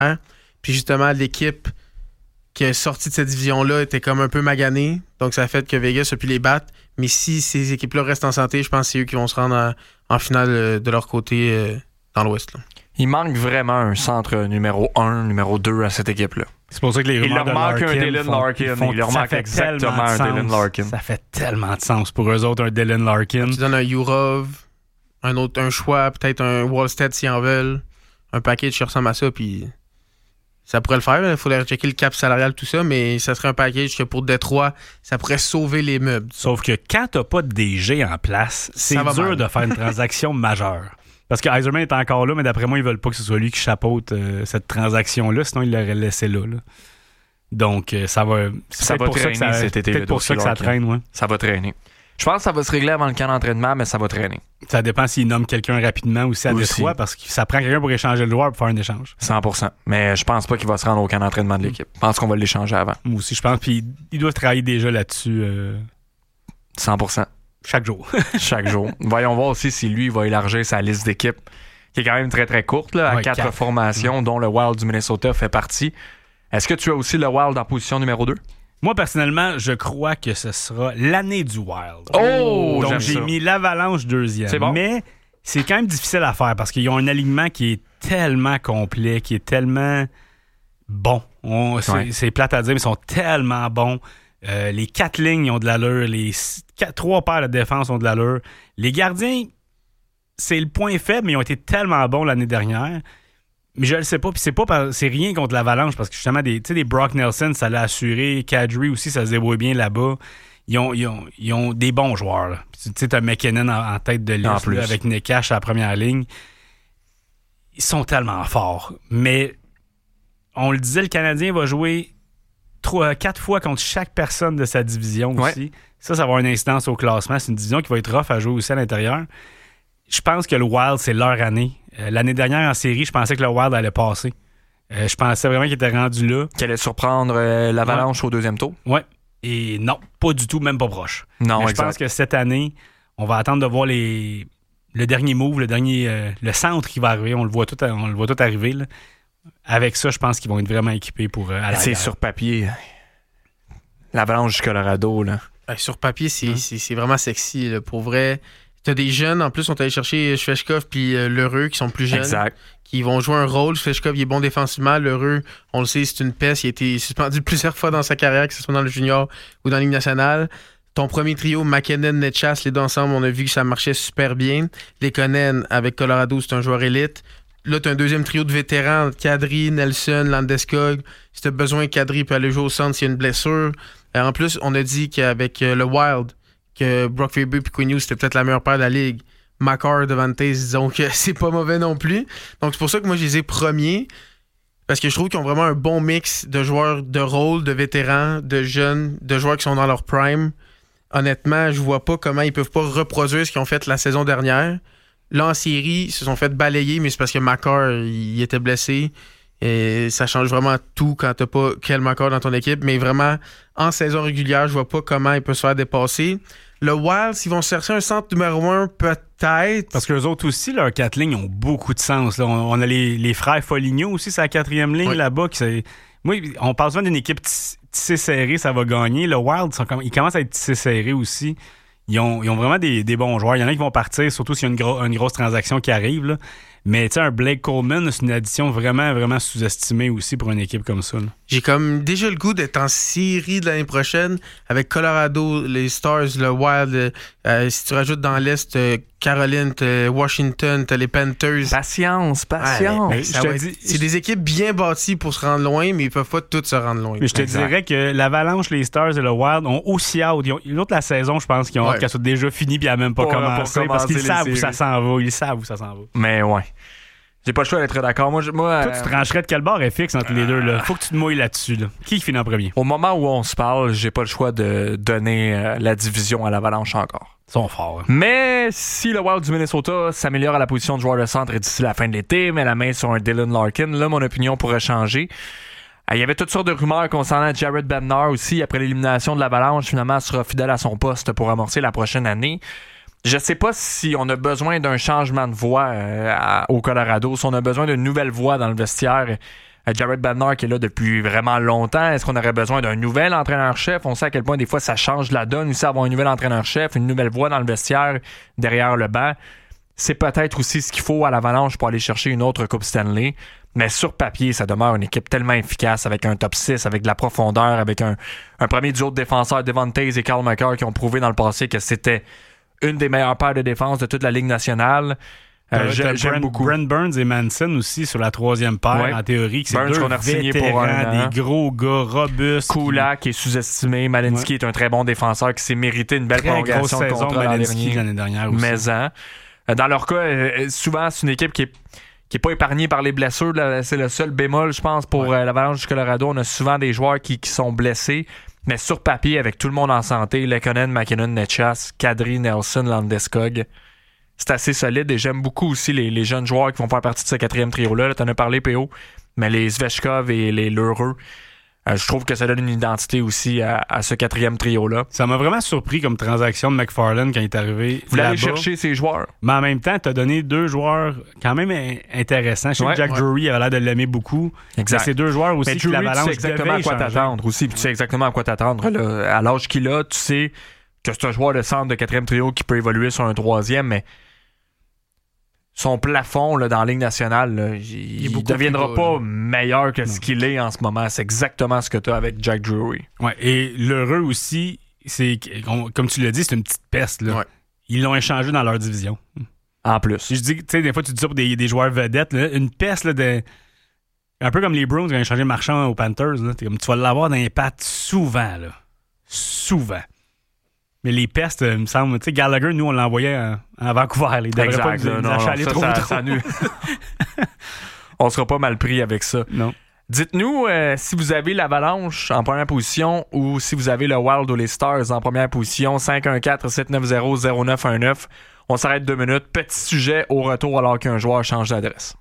Puis justement, l'équipe qui est sortie de cette division-là était comme un peu maganée. Donc, ça a fait que Vegas a pu les battre. Mais si ces équipes-là restent en santé, je pense que c'est eux qui vont se rendre en finale de leur côté dans l'Ouest. Là. Il manque vraiment un centre numéro 1, numéro 2 à cette équipe-là. C'est pour ça que les rumeurs de Larkin il leur manque exactement un Dylan Larkin. Ça fait tellement de sens pour eux autres, un Dylan Larkin. Tu donnes un Yurov, un choix, peut-être un Wallstead s'ils en veulent, un package qui ressemble à ça, puis ça pourrait le faire. Il faudrait checker le cap salarial, tout ça, mais ça serait un package que pour Détroit, ça pourrait sauver les meubles. Sauf que quand t'as pas de DG en place, c'est dur de faire une transaction majeure. Parce que Yzerman est encore là, mais d'après moi, ils veulent pas que ce soit lui qui chapeaute cette transaction-là, sinon il l'aurait laissé là. Donc, ça va traîner cet été. Peut-être pour ça que ça traîne, ouais. Ça va traîner. Je pense que ça va se régler avant le camp d'entraînement, mais ça va traîner. Ça dépend s'il nomme quelqu'un rapidement aussi à Détroit, parce que ça prend quelqu'un pour échanger le joueur pour faire un échange. 100%. Mais je pense pas qu'il va se rendre au camp d'entraînement de l'équipe. Je pense qu'on va l'échanger avant. Moi aussi, je pense. Puis ils doivent travailler déjà là-dessus. 100%. Chaque jour. Chaque jour. Voyons voir aussi si lui va élargir sa liste d'équipes, qui est quand même très très courte, là, à 4 formations, dont le Wild du Minnesota fait partie. Est-ce que tu as aussi le Wild en position numéro 2? Moi, personnellement, je crois que ce sera l'année du Wild. Oh! Donc, j'ai mis l'Avalanche deuxième. C'est bon. Mais c'est quand même difficile à faire parce qu'ils ont un alignement qui est tellement complet, qui est tellement bon. C'est plate à dire, mais ils sont tellement bons. Les 4 lignes ils ont de l'allure. Les 3 paires de défense ont de l'allure. Les gardiens, c'est le point faible, mais ils ont été tellement bons l'année dernière. Mais je le sais pas, puis c'est rien contre l'Avalanche, parce que justement, des Brock Nelson, ça l'a assuré. Kadri aussi, ça se débrouille bien là-bas. Ils ont des bons joueurs. Là. Tu sais, t'as McKinnon en tête de liste là, avec Nekash à la première ligne. Ils sont tellement forts. Mais on le disait, le Canadien va jouer 4 fois contre chaque personne de sa division aussi. Ouais. Ça va avoir une incidence au classement. C'est une division qui va être rough à jouer aussi à l'intérieur. Je pense que le Wild, c'est leur année. L'année dernière, en série, je pensais que le Wild allait passer. Je pensais vraiment qu'il était rendu là. Qu'il allait surprendre l'Avalanche au deuxième tour? Oui. Et non, pas du tout, même pas proche. Non, je pense que cette année, on va attendre de voir le dernier move, le centre qui va arriver. On le voit tout arriver. Là. Avec ça, je pense qu'ils vont être vraiment équipés pour c'est sur papier. L'Avalanche du Colorado, là. Sur papier, c'est vraiment sexy. Là. Pour vrai, t'as des jeunes, en plus, on est allé chercher Svechkov puis Lheureux, qui sont plus jeunes. Exact. Qui vont jouer un rôle. Svechkov, il est bon défensivement. Lheureux, on le sait, c'est une peste. Il a été suspendu plusieurs fois dans sa carrière, que ce soit dans le junior ou dans la Ligue nationale. Ton premier trio, McKinnon, Netchas, les deux ensemble, on a vu que ça marchait super bien. Lekonen, avec Colorado, c'est un joueur élite. Là, tu as un deuxième trio de vétérans, Kadri, Nelson, Landeskog. Si tu as besoin, Kadri peut aller jouer au centre s'il y a une blessure. En plus, on a dit qu'avec le Wild, que Brock Faber et Quinn Hughes, c'était peut-être la meilleure paire de la Ligue. Makar, Devante, disons que c'est pas mauvais non plus. Donc, c'est pour ça que moi, je les ai premiers. Parce que je trouve qu'ils ont vraiment un bon mix de joueurs de rôle, de vétérans, de jeunes, de joueurs qui sont dans leur prime. Honnêtement, je vois pas comment ils peuvent pas reproduire ce qu'ils ont fait la saison dernière. Là, en série, ils se sont fait balayer, mais c'est parce que Makar, il était blessé. Et ça change vraiment tout quand t'as pas Kel Makar dans ton équipe. Mais vraiment, en saison régulière, je vois pas comment il peut se faire dépasser. Le Wild, s'ils vont chercher un centre numéro 1, peut-être. Parce qu'eux autres aussi, leurs 4 lignes ont beaucoup de sens. Là. On a les frères Foligno aussi, c'est la 4e ligne là-bas. Oui, on parle souvent d'une équipe tissée serrée, ça va gagner. Le Wild, ils commencent à être tissés serrés aussi. Ils ont vraiment des bons joueurs. Il y en a qui vont partir, surtout s'il y a une grosse transaction qui arrive. Là. Mais tu sais, un Blake Coleman, c'est une addition vraiment, vraiment sous-estimée aussi pour une équipe comme ça. Là. J'ai comme déjà le goût d'être en série de l'année prochaine avec Colorado, les Stars, le Wild. Si tu rajoutes dans l'Est, Caroline, Washington, les Panthers. Patience. C'est des équipes bien bâties pour se rendre loin, mais ils peuvent pas toutes se rendre loin. Mais je te dirais que l'Avalanche, les Stars et le Wild ont aussi hâte. L'autre la saison, je pense qu'ils ont hâte qu'elle soit déjà finie puis elle n'a même pas commencé parce qu'ils savent où ça s'en va. Ils savent où ça s'en va. Mais ouais. J'ai pas le choix d'être d'accord. Moi, toi, tu trancherais de quel bord est fixe entre les deux. Là. Faut que tu te mouilles là-dessus. Là. Qui finit en premier? Au moment où on se parle, j'ai pas le choix de donner la division à l'Avalanche encore. Ils sont forts. Hein. Mais si le Wild du Minnesota s'améliore à la position de joueur de centre d'ici la fin de l'été, met la main sur un Dylan Larkin, là, mon opinion pourrait changer. Il y avait toutes sortes de rumeurs concernant Jared Bednar aussi. Après l'élimination de l'Avalanche, finalement, sera fidèle à son poste pour amorcer la prochaine année. Je sais pas si on a besoin d'un changement de voix au Colorado, si on a besoin d'une nouvelle voix dans le vestiaire. Jared Bednar qui est là depuis vraiment longtemps. Est-ce qu'on aurait besoin d'un nouvel entraîneur-chef? On sait à quel point des fois ça change la donne aussi, avoir un nouvel entraîneur-chef, une nouvelle voix dans le vestiaire derrière le banc. C'est peut-être aussi ce qu'il faut à l'Avalanche pour aller chercher une autre Coupe Stanley. Mais sur papier, ça demeure une équipe tellement efficace avec un top 6, avec de la profondeur, avec un premier duo de défenseurs, Devon Toews et Cale Makar, qui ont prouvé dans le passé que c'était une des meilleures paires de défense de toute la Ligue nationale. J'aime beaucoup. Brent Burns et Manson aussi sur la troisième paire, en théorie. C'est Burns deux qu'on a signé pour des gros gars robustes. Kulak qui est sous-estimé. Malinsky est un très bon défenseur qui s'est mérité une belle prolongation de contrat l'année dernière aussi. Dans leur cas, souvent, c'est une équipe qui est pas épargnée par les blessures. Là, c'est le seul bémol, je pense, pour l'Avalanche du Colorado. On a souvent des joueurs qui sont blessés. Mais sur papier, avec tout le monde en santé, Lehkonen, McKinnon, Netchas, Kadri, Nelson, Landeskog, c'est assez solide. Et j'aime beaucoup aussi les jeunes joueurs qui vont faire partie de ce quatrième trio-là. Là, t'en as parlé, PO. Mais les Svechkov et les Lheureux, je trouve que ça donne une identité aussi à ce quatrième trio-là. Ça m'a vraiment surpris comme transaction de McFarland quand il est arrivé. Vous voulez aller chercher ces joueurs. Mais en même temps, tu as donné deux joueurs quand même intéressants. Je sais que Jack Drury avait l'air de l'aimer beaucoup. Exact. Mais c'est deux joueurs aussi que l'Avalanche devait échanger. Tu sais exactement à quoi t'attendre aussi. Puis tu sais exactement à quoi t'attendre. Là, à l'âge qu'il a, tu sais que c'est un joueur de centre de quatrième trio qui peut évoluer sur un troisième, mais son plafond là, dans la Ligue nationale, là, il ne deviendra pas meilleur que ce qu'il est en ce moment. C'est exactement ce que tu as avec Jack Drury. Ouais, et l'heureux aussi, c'est comme tu l'as dit, c'est une petite peste. Là. Ouais. Ils l'ont échangé dans leur division. En plus. Je dis, tu sais, des fois, tu dis ça pour des joueurs vedettes. Là, une peste, là, un peu comme les Bruins qui ont échangé Marchand aux Panthers. Là, tu vas l'avoir dans les pattes souvent. Là. Souvent. Mais les pestes, il me semble, tu sais, Gallagher, nous, on l'envoyait à Vancouver. Il devrait pas nous achaler trop. On sera pas mal pris avec ça. Non. Dites-nous si vous avez l'Avalanche en première position ou si vous avez le Wild ou les Stars en première position. 514-790-0919. On s'arrête 2 minutes. Petit sujet au retour alors qu'un joueur change d'adresse.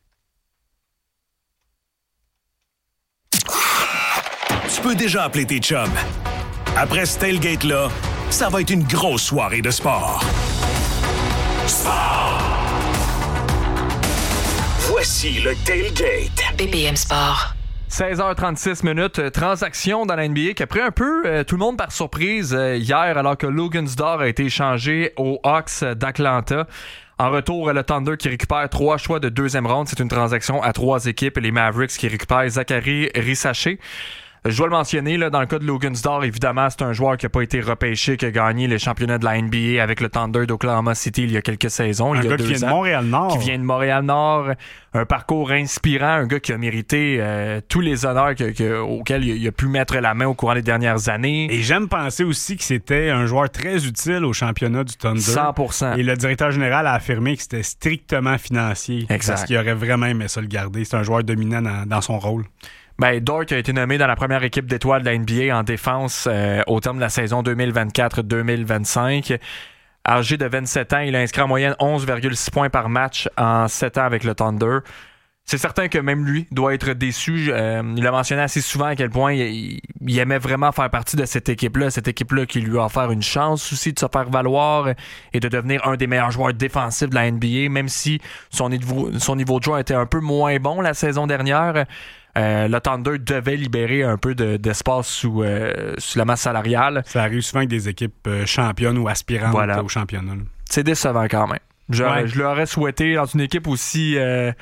Tu peux déjà appeler tes chums. Après ce tailgate-là, ça va être une grosse soirée de sport. Sport! Voici le tailgate. BPM Sport. 16h36, transaction dans la NBA qui a pris un peu tout le monde par surprise hier alors que Lugunsdor a été échangé aux Hawks d'Atlanta. En retour, le Thunder qui récupère 3 choix de deuxième ronde. C'est une transaction à 3 équipes et les Mavericks qui récupèrent Zachary Risacher. Je dois le mentionner, là, dans le cas de Lugunsdor, évidemment, c'est un joueur qui n'a pas été repêché, qui a gagné les championnats de la NBA avec le Thunder d'Oklahoma City il y a quelques saisons. Il y a 2 ans. Qui vient de Montréal-Nord. Qui vient de Montréal-Nord. Un parcours inspirant, un gars qui a mérité tous les honneurs auxquels il a pu mettre la main au courant des dernières années. Et j'aime penser aussi que c'était un joueur très utile au championnat du Thunder. 100%. Et le directeur général a affirmé que c'était strictement financier. Exact. Parce qu'il aurait vraiment aimé ça le garder. C'est un joueur dominant dans son rôle. Ben, Dort a été nommé dans la première équipe d'étoiles de la NBA en défense au terme de la saison 2024-2025. Âgé de 27 ans, il a inscrit en moyenne 11,6 points par match en 7 ans avec le Thunder. C'est certain que même lui doit être déçu. Il a mentionné assez souvent à quel point il aimait vraiment faire partie de cette équipe-là qui lui a offert une chance aussi de se faire valoir et de devenir un des meilleurs joueurs défensifs de la NBA, même si son niveau de jeu était un peu moins bon la saison dernière. Le Thunder devait libérer un peu d'espace sous la masse salariale. Ça arrive souvent avec des équipes championnes ou aspirantes au championnat. C'est décevant quand même. Je l'aurais souhaité dans une équipe aussi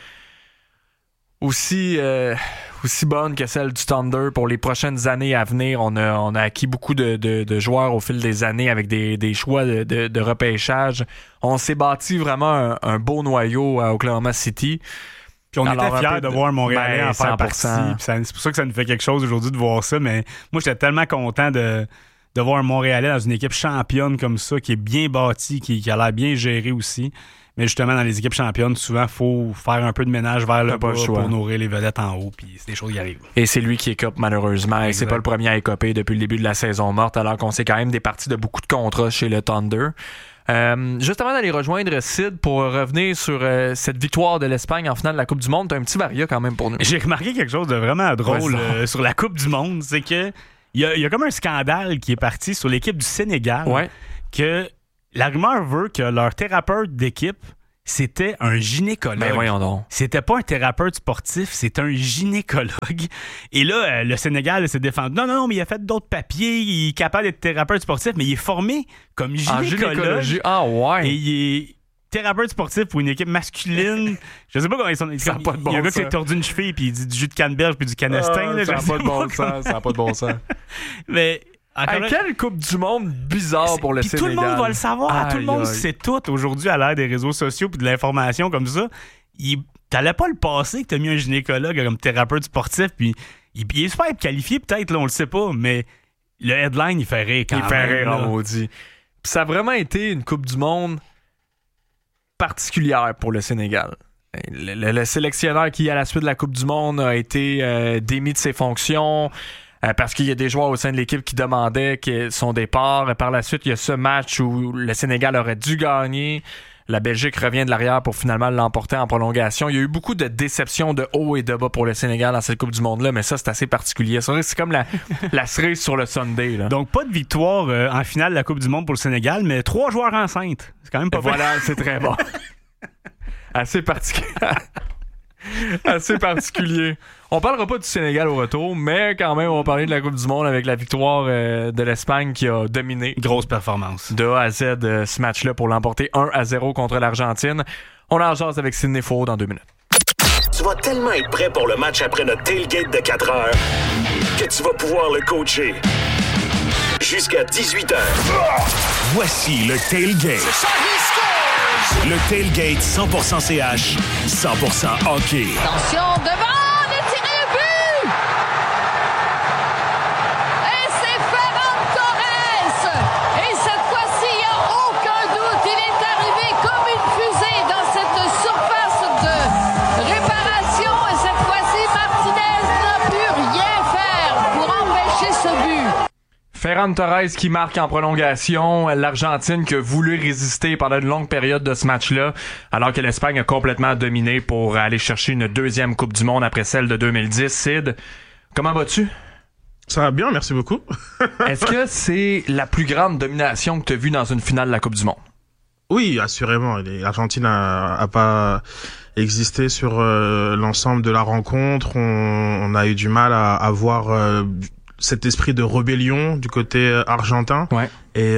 bonne que celle du Thunder pour les prochaines années à venir. On a acquis beaucoup de joueurs au fil des années avec des choix de repêchage. On s'est bâti vraiment un beau noyau à Oklahoma City. Puis on était fiers de voir Montréalais en faire 100%. partie. C'est pour ça que ça nous fait quelque chose aujourd'hui de voir ça. Mais moi, j'étais tellement content de voir un Montréalais dans une équipe championne comme ça, qui est bien bâtie, qui a l'air bien gérée aussi. Mais justement, dans les équipes championnes, souvent, il faut faire un peu de ménage vers le bas pour nourrir les vedettes en haut. Puis c'est des choses qui arrivent. Et c'est lui qui écope malheureusement. Exact. Et c'est pas le premier à écoper depuis le début de la saison morte, alors qu'on sait quand même des parties de beaucoup de contrats chez le Thunder. Juste avant d'aller rejoindre Sid pour revenir sur cette victoire de l'Espagne en finale de la Coupe du Monde, t'as un petit varia quand même pour nous. J'ai remarqué quelque chose de vraiment drôle sur la Coupe du Monde, c'est que il y a comme un scandale qui est parti sur l'équipe du Sénégal, que la rumeur veut que leur thérapeute d'équipe c'était un gynécologue. Ben voyons donc. C'était pas un thérapeute sportif, c'est un gynécologue. Et là, le Sénégal s'est défendu. Non, mais il a fait d'autres papiers, il est capable d'être thérapeute sportif, mais il est formé comme gynécologue. Gynécologie. Ah ouais. Et il est thérapeute sportif pour une équipe masculine. Je sais pas comment ils sont. Ça a pas de bon il y a un gars sens. qui a tordu une cheville puis il dit du jus de canneberge puis du canestin. Ça n'a pas de bon sens. Ça n'a pas de bon sens. Mais quelle coupe du monde bizarre pour le puis Sénégal. Tout le monde va le savoir. Tout le monde sait tout aujourd'hui à l'ère des réseaux sociaux puis de l'information comme ça. T'allais pas le passer que t'as mis un gynécologue comme thérapeute sportif puis il est super qualifié peut-être, là, on le sait pas, mais le headline, il fait rire quand même. Il fait rire, en maudit. Puis ça a vraiment été une coupe du monde particulière pour le Sénégal. Le sélectionneur qui, à la suite de la Coupe du Monde, a été démis de ses fonctions parce qu'il y a des joueurs au sein de l'équipe qui demandaient son départ. Par la suite, il y a ce match où le Sénégal aurait dû gagner. La Belgique revient de l'arrière pour finalement l'emporter en prolongation. Il y a eu beaucoup de déceptions de haut et de bas pour le Sénégal dans cette Coupe du Monde-là, mais ça, c'est assez particulier. C'est comme la cerise sur le sundae. Là. Donc, pas de victoire en finale de la Coupe du Monde pour le Sénégal, mais 3 joueurs enceintes. C'est quand même pas mal. Voilà, c'est très bon. Assez particulier. Assez particulier. On parlera pas du Sénégal au retour, mais quand même, on va parler de la Coupe du Monde avec la victoire de l'Espagne qui a dominé. Grosse performance. De A à Z ce match-là pour l'emporter 1-0 contre l'Argentine. On en jase avec Sidney Faux dans 2 minutes. Tu vas tellement être prêt pour le match après notre tailgate de 4 heures que tu vas pouvoir le coacher jusqu'à 18h. Voici le tailgate. Le tailgate 100% CH, 100% hockey. Attention, devant, le tiré au but! Et c'est Ferran Torres! Et cette fois-ci, il n'y a aucun doute, il est arrivé comme une fusée dans cette surface de réparation. Et cette fois-ci, Martinez n'a pu rien faire pour empêcher ce but. Ferran Torres qui marque en prolongation, l'Argentine qui a voulu résister pendant une longue période de ce match-là, alors que l'Espagne a complètement dominé pour aller chercher une deuxième Coupe du Monde après celle de 2010. Sid, comment vas-tu? Ça va bien, merci beaucoup. Est-ce que c'est la plus grande domination que tu as vue dans une finale de la Coupe du Monde? Oui, assurément. L'Argentine a pas existé sur l'ensemble de la rencontre. On a eu du mal à voir cet esprit de rébellion du côté argentin. Ouais. Et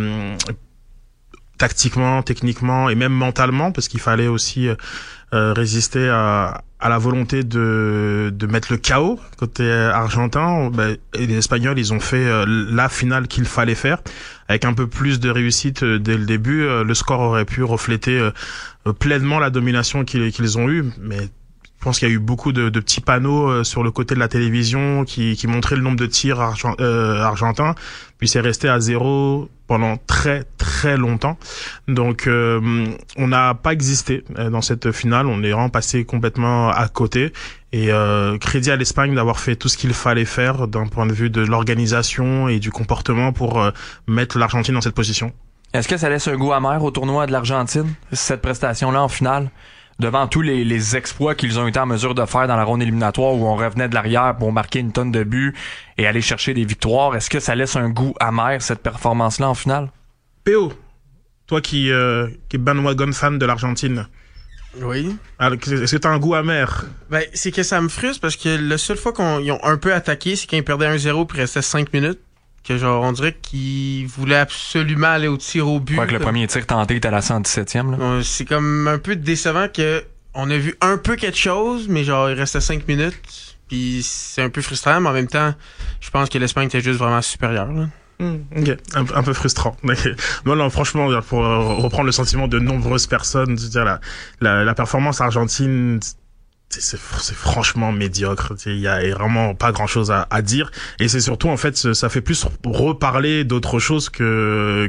tactiquement, techniquement et même mentalement, parce qu'il fallait aussi résister à la volonté de mettre le chaos côté argentin. Et les Espagnols, ils ont fait la finale qu'il fallait faire. Avec un peu plus de réussite dès le début, le score aurait pu refléter pleinement la domination qu'ils ont eue. Mais je pense qu'il y a eu beaucoup de petits panneaux sur le côté de la télévision qui montraient le nombre de tirs argentins. Puis c'est resté à 0 pendant très très longtemps. Donc on n'a pas existé dans cette finale. On est vraiment passé complètement à côté. Et crédit à l'Espagne d'avoir fait tout ce qu'il fallait faire d'un point de vue de l'organisation et du comportement pour mettre l'Argentine dans cette position. Est-ce que ça laisse un goût amer au tournoi de l'Argentine, cette prestation-là en finale? Devant tous les exploits qu'ils ont été en mesure de faire dans la ronde éliminatoire où on revenait de l'arrière pour marquer une tonne de buts et aller chercher des victoires, est-ce que ça laisse un goût amer, cette performance-là en finale? P.O., toi qui est bandwagon fan de l'Argentine. Oui. Alors, est-ce que t'as un goût amer? Ben, c'est que ça me frustre parce que la seule fois qu'ils ont un peu attaqué, c'est quand ils perdaient 1-0 puis il restait 5 minutes. Que genre, on dirait qu'ils voulaient absolument aller au tir au but. Je crois que le premier tir tenté était à la 117e. Là. C'est comme un peu décevant que on a vu un peu quelque chose, mais genre, il restait 5 minutes. Puis c'est un peu frustrant, mais en même temps, je pense que l'Espagne était juste vraiment supérieure. Là. Ok, un peu frustrant. Non, franchement, pour reprendre le sentiment de nombreuses personnes, dire la performance argentine, c'est franchement médiocre. Il y a vraiment pas grand chose à dire. Et c'est surtout, en fait, ça fait plus reparler d'autre chose que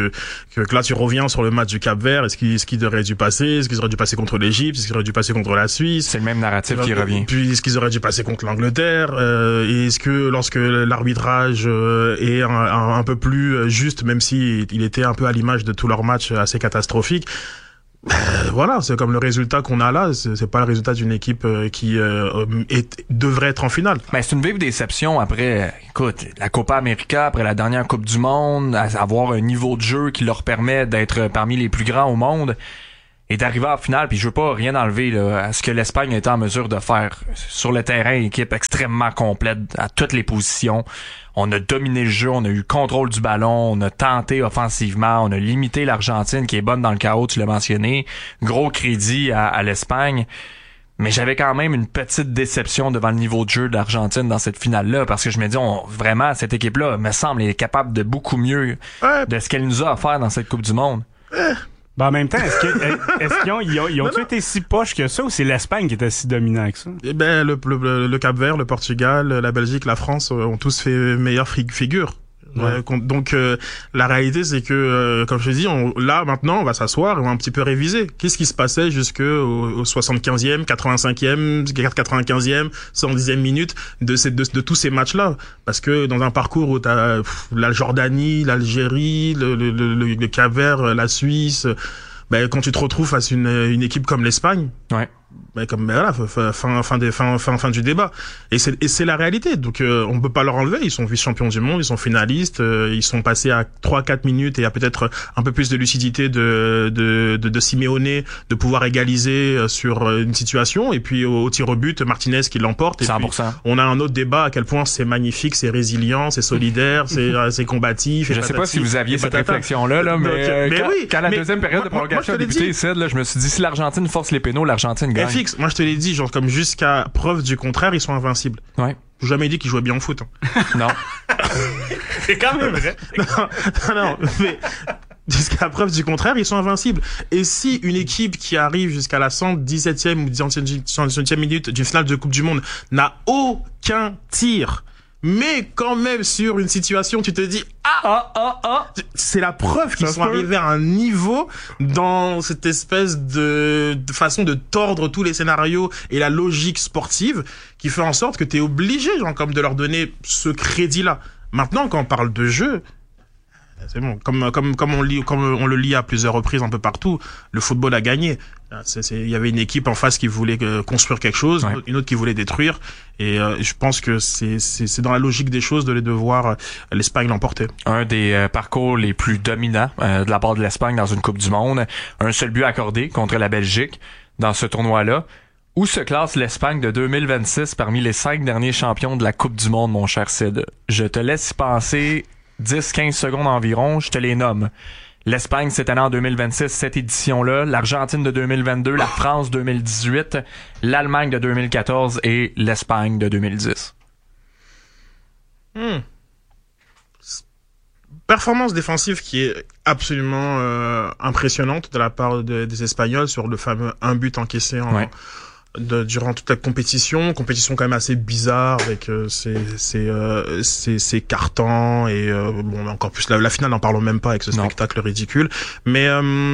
là, tu reviens sur le match du Cap-Vert. Est-ce qu'ils auraient dû passer? Est-ce qu'ils auraient dû passer contre l'Égypte? Est-ce qu'ils auraient dû passer contre la Suisse? C'est le même narratif qui revient. Puis, est-ce qu'ils auraient dû passer contre l'Angleterre? Et est-ce que lorsque l'arbitrage est un peu plus juste, même si il était un peu à l'image de tous leurs matchs assez catastrophiques, voilà, c'est comme le résultat qu'on a là, c'est pas le résultat d'une équipe qui devrait être en finale. Ben, c'est une vive déception après, écoute, la Copa América, après la dernière Coupe du Monde, avoir un niveau de jeu qui leur permet d'être parmi les plus grands au monde. et d'arriver en finale, puis je veux pas rien enlever là, à ce que l'Espagne a été en mesure de faire sur le terrain, équipe extrêmement complète à toutes les positions. On a dominé le jeu, on a eu le contrôle du ballon, on a tenté offensivement, on a limité l'Argentine qui est bonne dans le chaos, tu l'as mentionné. Gros crédit à l'Espagne. Mais j'avais quand même une petite déception devant le niveau de jeu de l'Argentine dans cette finale-là, parce que je me dis, vraiment, cette équipe-là, me semble, est capable de beaucoup mieux de ce qu'elle nous a offert dans cette Coupe du Monde. Ben en même temps, est-ce qu'ils ont été si poches que ça, ou c'est l'Espagne qui était si dominant que ça? Eh ben, le Cap-Vert, le Portugal, la Belgique, la France ont tous fait meilleure figure. Ouais. Donc la réalité c'est que comme je te dis, là maintenant on va s'asseoir et on va un petit peu réviser. Qu'est-ce qui se passait jusqu'au 75e, 85e, 95e, 110e minute de tous ces matchs-là, parce que dans un parcours où t'as la Jordanie, l'Algérie, le Cap-Vert, la Suisse, ben quand tu te retrouves face à une équipe comme l'Espagne, ben voilà, fin du débat. Et c'est la réalité. Donc on peut pas leur enlever. Ils sont vice-champions du monde, ils sont finalistes, ils sont passés à 3-4 minutes et à peut-être un peu plus de lucidité de Simeone de pouvoir égaliser sur une situation. Et puis au tir au but, Martinez qui l'emporte. Et 100%. puis, on a un autre débat à quel point c'est magnifique, c'est résilient, c'est solidaire, c'est combatif. Je sais pas si vous aviez cette réflexion-là, mais quand la deuxième période de prolongation a débuté, je me suis dit, si l'Argentine force les pénaux, l'Argentine gagne. FX, moi je te l'ai dit, genre comme jusqu'à preuve du contraire, ils sont invincibles. Ouais. J'ai jamais dit qu'ils jouaient bien au foot. Non. C'est quand même vrai. non, mais jusqu'à preuve du contraire, ils sont invincibles. Et si une équipe qui arrive jusqu'à la 117e ou 117e minute d'une finale de Coupe du Monde n'a aucun tir, mais quand même sur une situation, tu te dis c'est la preuve qu'ils sont arrivés à un niveau dans cette espèce de façon de tordre tous les scénarios et la logique sportive qui fait en sorte que t'es obligé, genre, comme de leur donner ce crédit-là. Maintenant, quand on parle de jeu, c'est bon. Comme on le lit à plusieurs reprises un peu partout, le football a gagné. Il y avait une équipe en face qui voulait construire quelque chose, une autre qui voulait détruire. Et je pense que c'est dans la logique des choses de voir l'Espagne l'emporter. Un des parcours les plus dominants de la part de l'Espagne dans une Coupe du Monde. Un seul but accordé contre la Belgique dans ce tournoi-là. Où se classe l'Espagne de 2026 parmi les 5 derniers champions de la Coupe du Monde, mon cher Sid? Je te laisse y penser 10-15 secondes environ, je te les nomme. L'Espagne cette année en 2026, cette édition-là, l'Argentine de 2022, la France 2018, l'Allemagne de 2014 et l'Espagne de 2010. Performance défensive qui est absolument impressionnante de la part des Espagnols sur le fameux 1 but encaissé durant toute la compétition quand même assez bizarre avec ces cartons et bon encore plus la finale, n'en parlons même pas avec ce spectacle ridicule, mais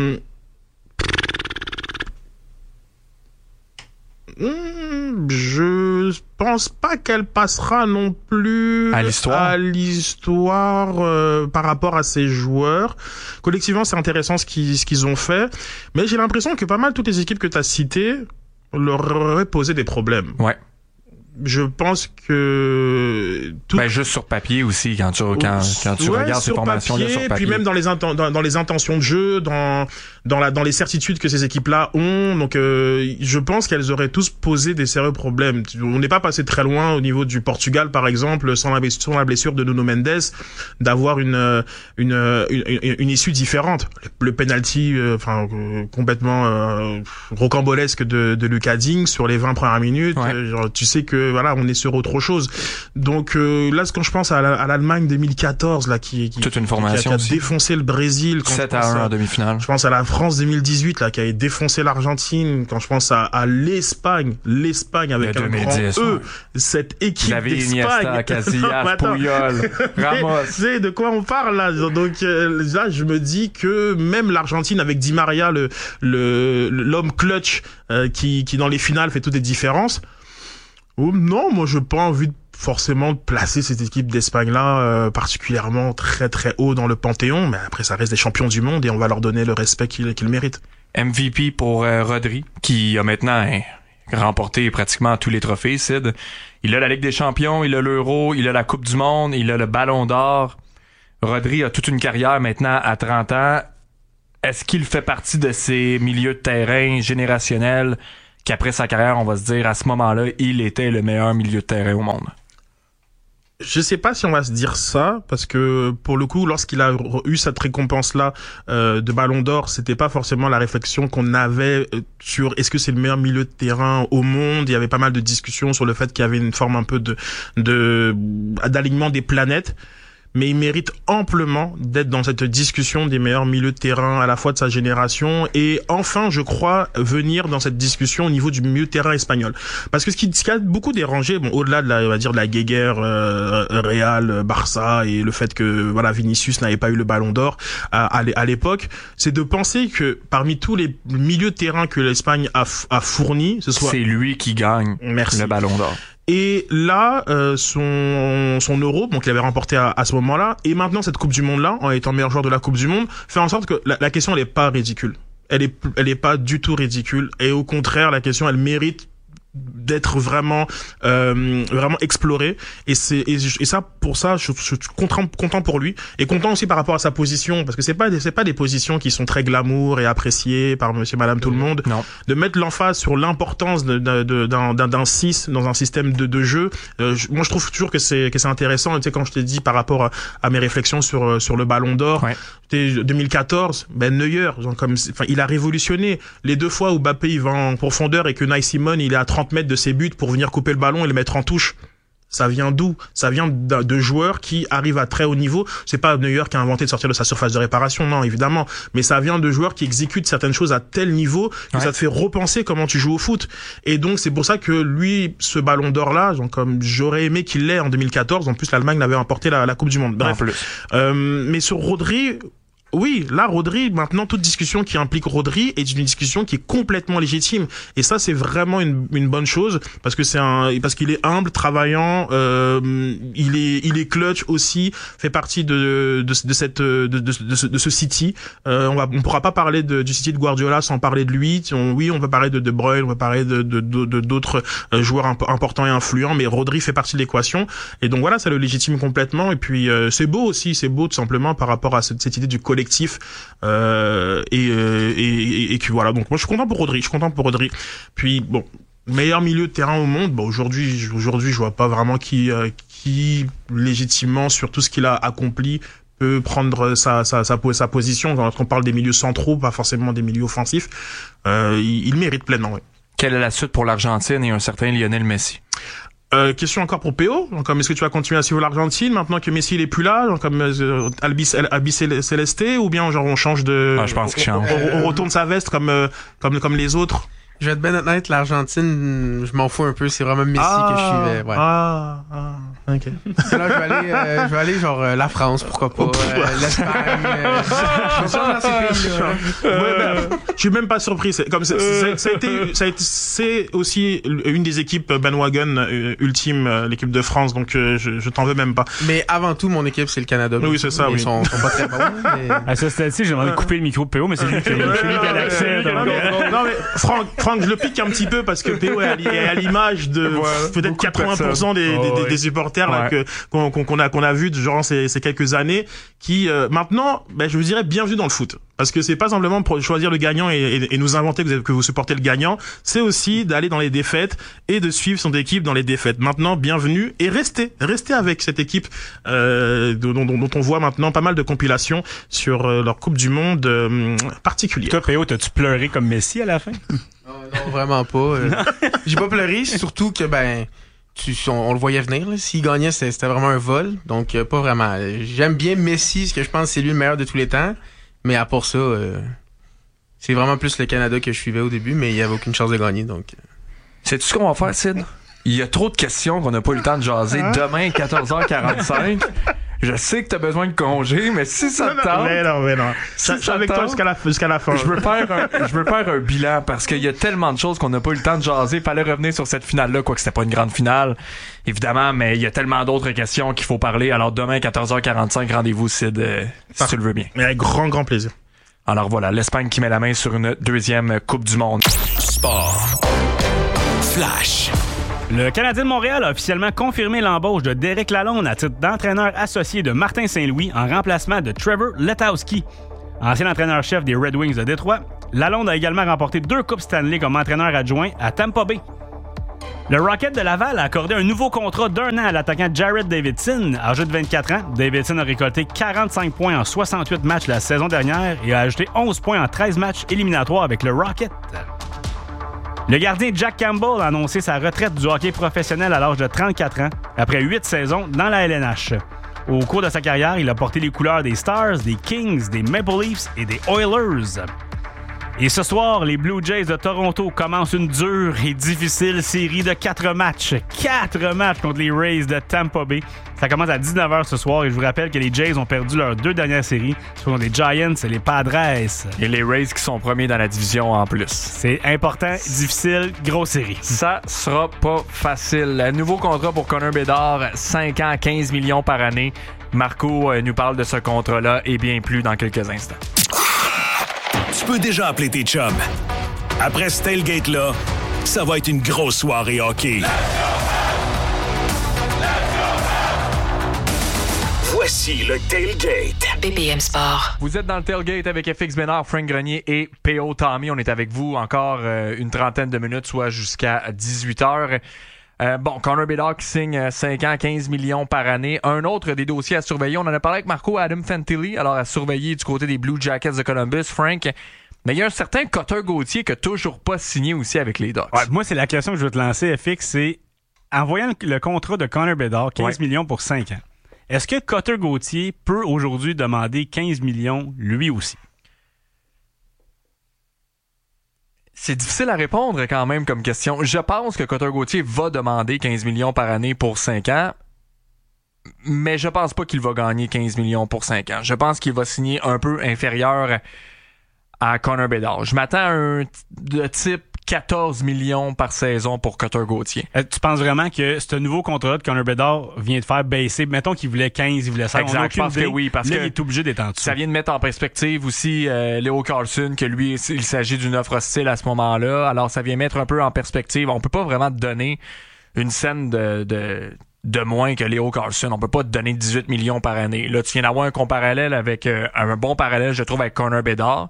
je pense pas qu'elle passera non plus à l'histoire par rapport à ces joueurs. Collectivement, c'est intéressant ce qu'ils ont fait, mais j'ai l'impression que pas mal toutes les équipes que tu as citées leur aurait posé des problèmes. Ouais. Je pense que juste sur papier aussi quand tu regardes ces formations là sur papier, puis même dans les intentions de jeu, dans les certitudes que ces équipes-là ont. Donc je pense qu'elles auraient tous posé des sérieux problèmes. On n'est pas passé très loin au niveau du Portugal par exemple, sans la blessure de Nuno Mendes, d'avoir une issue différente. Le penalty complètement rocambolesque de Lucas Digne sur les 20 premières minutes, genre, tu sais que voilà, on est sur autre chose. Donc là, quand je pense à l'Allemagne 2014 là qui toute une formation qui a défoncé le Brésil, 7-1 en demi-finale. Je pense à la France 2018 là qui a défoncé l'Argentine. Quand je pense à l'Espagne avec un 2010, grand E, cette équipe d'Espagne, Casillas, Puyol, Ramos. Tu sais de quoi on parle là. Donc là, je me dis que même l'Argentine avec Di Maria, l'homme clutch qui dans les finales fait toutes les différences. Non, moi je n'ai pas envie forcément de placer cette équipe d'Espagne-là particulièrement très très haut dans le panthéon, mais après ça reste des champions du monde et on va leur donner le respect qu'ils méritent. MVP pour Rodri, qui a maintenant remporté pratiquement tous les trophées, Sid. Il a la Ligue des Champions, il a l'Euro, il a la Coupe du Monde, il a le Ballon d'Or. Rodri a toute une carrière maintenant à 30 ans. est-ce qu'il fait partie de ces milieux de terrain générationnels qu'après sa carrière, on va se dire, à ce moment-là, il était le meilleur milieu de terrain au monde? Je sais pas si on va se dire ça, parce que pour le coup, lorsqu'il a eu cette récompense-là de Ballon d'Or, c'était pas forcément la réflexion qu'on avait sur est-ce que c'est le meilleur milieu de terrain au monde. Il y avait pas mal de discussions sur le fait qu'il y avait une forme un peu d'alignement des planètes. Mais il mérite amplement d'être dans cette discussion des meilleurs milieux de terrain à la fois de sa génération et enfin, je crois, venir dans cette discussion au niveau du milieu de terrain espagnol. Parce que ce qui a beaucoup dérangé, bon, au-delà de on va dire de la guéguerre Real, Barça et le fait que voilà Vinicius n'avait pas eu le Ballon d'Or à l'époque, c'est de penser que parmi tous les milieux de terrain que l'Espagne a fourni, c'est lui qui gagne le Ballon d'Or. Et là, son Euro, donc il avait remporté à ce moment-là, et maintenant cette Coupe du Monde-là, en étant meilleur joueur de la Coupe du Monde, fait en sorte que la question elle est pas ridicule. Elle est pas du tout ridicule, et au contraire, la question elle mérite d'être vraiment exploré, et ça pour ça je suis content pour lui et content aussi par rapport à sa position, parce que c'est pas des positions qui sont très glamour et appréciées par monsieur madame tout le monde. Non. De mettre l'emphase sur l'importance d'un 6 dans un système de jeu, moi je trouve toujours que c'est intéressant. Tu sais, quand je t'ai dit par rapport à mes réflexions sur le Ballon d'Or, ouais. 2014, Neuer, il a révolutionné. Les 2 fois où Mbappé il va en profondeur et que Unai Simon il est à 30 mètres de ses buts pour venir couper le ballon et le mettre en touche. Ça vient d'où? Ça vient de joueurs qui arrivent à très haut niveau. C'est pas Neuer qui a inventé de sortir de sa surface de réparation, non, évidemment. Mais ça vient de joueurs qui exécutent certaines choses à tel niveau que ça te fait repenser comment tu joues au foot. Et donc, c'est pour ça que lui, ce Ballon d'Or-là, comme j'aurais aimé qu'il l'ait en 2014. En plus, l'Allemagne l'avait emporté la Coupe du Monde. Bref. Mais sur Rodri, oui, là, Rodri, maintenant, toute discussion qui implique Rodri est une discussion qui est complètement légitime. Et ça, c'est vraiment une bonne chose, parce qu'il est humble, travaillant, il est clutch aussi, fait partie de ce City. On pourra pas parler du City de Guardiola sans parler de lui. On peut parler de De Bruyne, on peut parler d'autres joueurs importants et influents, mais Rodri fait partie de l'équation. Et donc voilà, ça le légitime complètement. Et puis, c'est beau tout simplement par rapport à cette idée du collectif, et que voilà, donc moi je suis content pour Rodri. Puis bon, meilleur milieu de terrain au monde, bon aujourd'hui je vois pas vraiment qui légitimement sur tout ce qu'il a accompli peut prendre sa position. Quand on parle des milieux centraux, pas forcément des milieux offensifs, il mérite pleinement. Ouais. Quelle est la suite pour l'Argentine et un certain Lionel Messi? Question encore pour PO, comme est-ce que tu vas continuer à suivre l'Argentine maintenant que Messi il est plus là, comme Albi Celeste, ou bien on change de, je pense qu'il change. On retourne sa veste comme les autres. Je vais être bien honnête, l'Argentine, je m'en fous un peu, c'est vraiment Messi que je suivais. Ouais. Ok. Là, je vais aller genre la France, pourquoi pas, l'Espagne. Je vais changer dans ces pays-là. Je suis même pas surpris. C'est aussi une des équipes bandwagon ultime, l'équipe de France, donc je t'en veux même pas. Mais avant tout, mon équipe, c'est le Canada. Oui, c'est ça. Ils sont pas très bons. Mais... À ce stade-ci, j'ai demandé de couper le micro de PO, mais c'est lui qui a l'accès. Non, mais Franck, je le pique un petit peu parce que PO est à l'image de peut-être 80% des supporters là, qu'on a vu durant ces quelques années, qui maintenant, je vous dirais bienvenue dans le foot. Parce que c'est pas simplement pour choisir le gagnant et nous inventer que vous supportez le gagnant, c'est aussi d'aller dans les défaites et de suivre son équipe dans les défaites. Maintenant, bienvenue et restez avec cette équipe dont on voit maintenant pas mal de compilations sur leur Coupe du Monde particulière. Toi, PO, t'as-tu pleuré comme Messi à la fin? Non, vraiment pas. J'ai pas pleuré, surtout que on le voyait venir. Là. S'il gagnait, c'était vraiment un vol. Donc, pas vraiment. J'aime bien Messi, parce que je pense que c'est lui le meilleur de tous les temps. Mais à part ça, c'est vraiment plus le Canada que je suivais au début, mais il n'y avait aucune chance de gagner. Donc, sais-tu ce qu'on va faire, Sid? Il y a trop de questions qu'on n'a pas eu le temps de jaser. Demain, 14h45. Je sais que t'as besoin de congé, mais si ça te tente... Mais non. Je suis avec toi jusqu'à la fin. Je veux faire un bilan, parce qu'il y a tellement de choses qu'on n'a pas eu le temps de jaser. Fallait revenir sur cette finale-là, quoique c'était pas une grande finale, évidemment, mais il y a tellement d'autres questions qu'il faut parler. Alors demain, 14h45, rendez-vous, Sid, si tu le veux bien. Mais avec grand plaisir. Alors voilà, l'Espagne qui met la main sur une deuxième Coupe du Monde. Sport. Flash. Le Canadien de Montréal a officiellement confirmé l'embauche de Derek Lalonde à titre d'entraîneur associé de Martin Saint-Louis en remplacement de Trevor Letowski. ancien entraîneur-chef des Red Wings de Détroit, Lalonde a également remporté 2 Coupes Stanley comme entraîneur adjoint à Tampa Bay. Le Rocket de Laval a accordé un nouveau contrat d'1 an à l'attaquant Jared Davidson. Âgé de 24 ans, Davidson a récolté 45 points en 68 matchs la saison dernière et a ajouté 11 points en 13 matchs éliminatoires avec le Rocket. Le gardien Jack Campbell a annoncé sa retraite du hockey professionnel à l'âge de 34 ans, après 8 saisons dans la LNH. Au cours de sa carrière, il a porté les couleurs des Stars, des Kings, des Maple Leafs et des Oilers. Et ce soir, les Blue Jays de Toronto commencent une dure et difficile série de 4 matchs. 4 matchs contre les Rays de Tampa Bay. Ça commence à 19h ce soir et je vous rappelle que les Jays ont perdu leurs 2 dernières séries. Ce sont les Giants et les Padres. Et les Rays qui sont premiers dans la division en plus. C'est important, difficile, grosse série. Ça sera pas facile. Un nouveau contrat pour Connor Bedard, 5 ans, 15 millions par année. Marco nous parle de ce contrat-là et bien plus dans quelques instants. Tu peux déjà appeler tes chums. Après ce tailgate-là, ça va être une grosse soirée hockey. Voici le tailgate. BPM Sport. Vous êtes dans le tailgate avec FX Bénard, Frank Grenier et P.O. Tommy. On est avec vous encore une trentaine de minutes, soit jusqu'à 18h. Connor Bedard qui signe 5 ans, 15 millions par année. Un autre des dossiers à surveiller. On en a parlé avec Marco, Adam Fantilli, alors à surveiller du côté des Blue Jackets de Columbus. Frank, mais il y a un certain Cutter Gauthier qui n'a toujours pas signé aussi avec les Ducks. Ouais, moi, c'est la question que je veux te lancer, FX, c'est en voyant le contrat de Connor Bedard, 15 millions pour 5 ans, est-ce que Cutter Gauthier peut aujourd'hui demander 15 millions lui aussi? C'est difficile à répondre quand même comme question. Je pense que Cutter Gauthier va demander 15 millions par année pour 5 ans, mais je pense pas qu'il va gagner 15 millions pour 5 ans. Je pense qu'il va signer un peu inférieur à Connor Bedard. Je m'attends à un de type 14 millions par saison pour Cutter Gauthier. Tu penses vraiment que ce nouveau contrat de Connor Bedard vient de faire baisser, mettons qu'il voulait 15, il voulait 5, exact, je pense que oui, parce là, que il est obligé d'être en dessous. Ça vient de mettre en perspective aussi Leo Carlson, que lui, il s'agit d'une offre hostile à ce moment-là. Alors, ça vient mettre un peu en perspective. On peut pas vraiment te donner une scène de moins que Leo Carlson. On peut pas te donner 18 millions par année. Là, tu viens d'avoir un parallèle avec un bon parallèle, je trouve, avec Connor Bedard.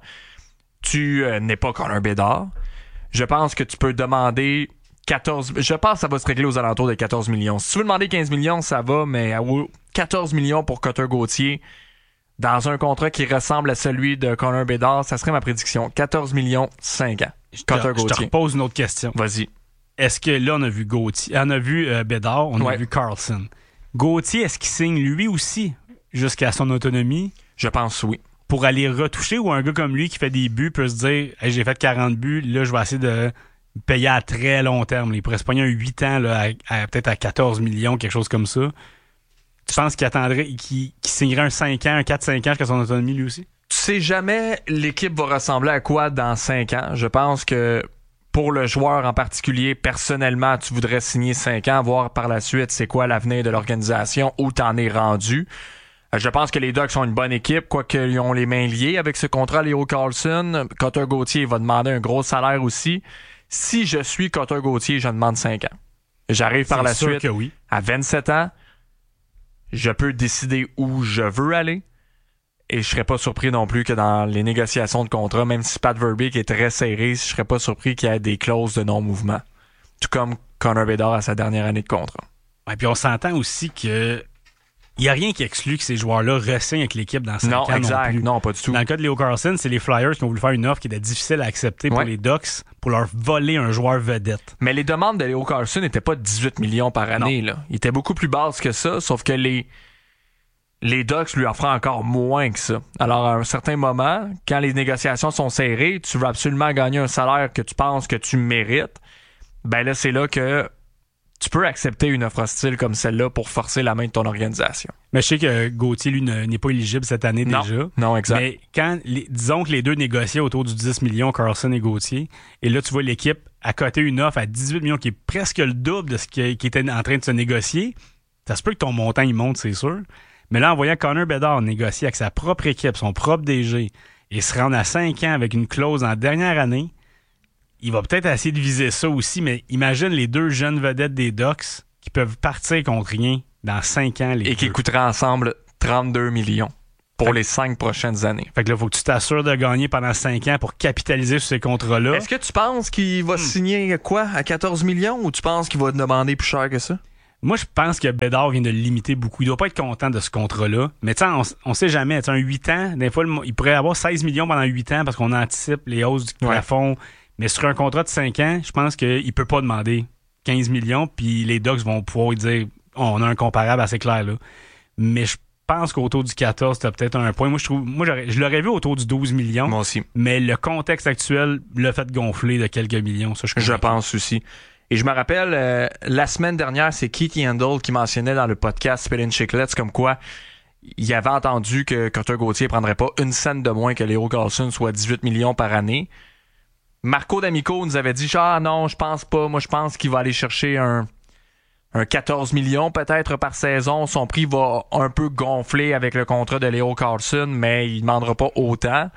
Tu n'es pas Connor Bedard. Je pense que tu peux demander 14... Je pense que ça va se régler aux alentours de 14 millions. Si tu veux demander 15 millions, ça va, mais 14 millions pour Cutter Gauthier, dans un contrat qui ressemble à celui de Connor Bedard, ça serait ma prédiction. 14 millions, 5 ans. Je te repose une autre question. Vas-y. Est-ce que là, on a vu Gauthier, on a vu Bedard, on a vu Carlson. Gauthier, est-ce qu'il signe lui aussi jusqu'à son autonomie? Je pense oui. Pour aller retoucher, ou un gars comme lui qui fait des buts peut se dire hey, j'ai fait 40 buts, là je vais essayer de payer à très long terme. Il pourrait se pogner un 8 ans là, peut-être à 14 millions, quelque chose comme ça. Tu penses qu'il attendrait, qu'il signerait un 5 ans, un 4-5 ans jusqu'à son autonomie lui aussi? Tu sais jamais l'équipe va ressembler à quoi dans 5 ans. Je pense que pour le joueur en particulier, personnellement, tu voudrais signer 5 ans, voir par la suite c'est quoi l'avenir de l'organisation, où t'en es rendu. Je pense que les Ducks sont une bonne équipe, quoique ils ont les mains liées avec ce contrat Leo Carlson. Cutter Gauthier va demander un gros salaire aussi. Si je suis Cutter Gauthier, je demande 5 ans. J'arrive par la suite oui. À 27 ans. Je peux décider où je veux aller. Et je serais pas surpris non plus que dans les négociations de contrat, même si Pat Verbeek est très serré, je serais pas surpris qu'il y ait des clauses de non-mouvement. Tout comme Connor Bedard à sa dernière année de contrat. Et puis on s'entend aussi que il n'y a rien qui exclut que ces joueurs-là re-signent avec l'équipe dans 5 ans exact. non plus. Non, pas du tout. Dans le cas de Leo Carlson, c'est les Flyers qui ont voulu faire une offre qui était difficile à accepter pour les Ducks pour leur voler un joueur vedette. Mais les demandes de Leo Carlson n'étaient pas 18 millions par année. Là. Ils étaient beaucoup plus basses que ça, sauf que les Ducks lui offraient encore moins que ça. Alors, à un certain moment, quand les négociations sont serrées, tu veux absolument gagner un salaire que tu penses que tu mérites, ben là, c'est là que tu peux accepter une offre hostile comme celle-là pour forcer la main de ton organisation. Mais je sais que Gauthier, lui, n'est pas éligible cette année déjà. Non, exact. Mais quand, disons que les deux négociaient autour du 10 millions, Carlson et Gauthier, et là, tu vois l'équipe accoter une offre à 18 millions qui est presque le double de ce qui était en train de se négocier, ça se peut que ton montant, il monte, c'est sûr. Mais là, en voyant Connor Bedard négocier avec sa propre équipe, son propre DG, et se rendre à 5 ans avec une clause en dernière année, il va peut-être essayer de viser ça aussi, mais imagine les deux jeunes vedettes des Ducks qui peuvent partir contre rien dans 5 ans. Et qui coûteraient ensemble 32 millions. pour les 5 prochaines années. Fait que là, il faut que tu t'assures de gagner pendant 5 ans pour capitaliser sur ces contrats-là. Est-ce que tu penses qu'il va signer quoi, à 14 millions, ou tu penses qu'il va te demander plus cher que ça? Moi, je pense que Bédard vient de le limiter beaucoup. Il doit pas être content de ce contrat-là. Mais tu sais, on sait jamais. Tu sais, un 8 ans, des fois, il pourrait avoir 16 millions pendant 8 ans parce qu'on anticipe les hausses du plafond. Mais sur un contrat de 5 ans, je pense qu'il peut pas demander 15 millions, puis les Ducks vont pouvoir lui dire on a un comparable assez clair là. Mais je pense qu'autour du 14, c'était peut-être un point. Moi, je l'aurais vu autour du 12 millions. Moi aussi. Mais le contexte actuel l'a fait gonfler de quelques millions. Ça, je pense aussi. Et je me rappelle, la semaine dernière, c'est Keith Yandel qui mentionnait dans le podcast Spillin' Chiclets comme quoi il avait entendu que Cutter Gauthier prendrait pas une scène de moins que Leo Carlsson, soit 18 millions par année. Marco D'Amico nous avait dit non, je pense pas. Moi, je pense qu'il va aller chercher un 14 millions peut-être par saison. Son prix va un peu gonfler avec le contrat de Leo Carlsson, mais il ne demandera pas autant.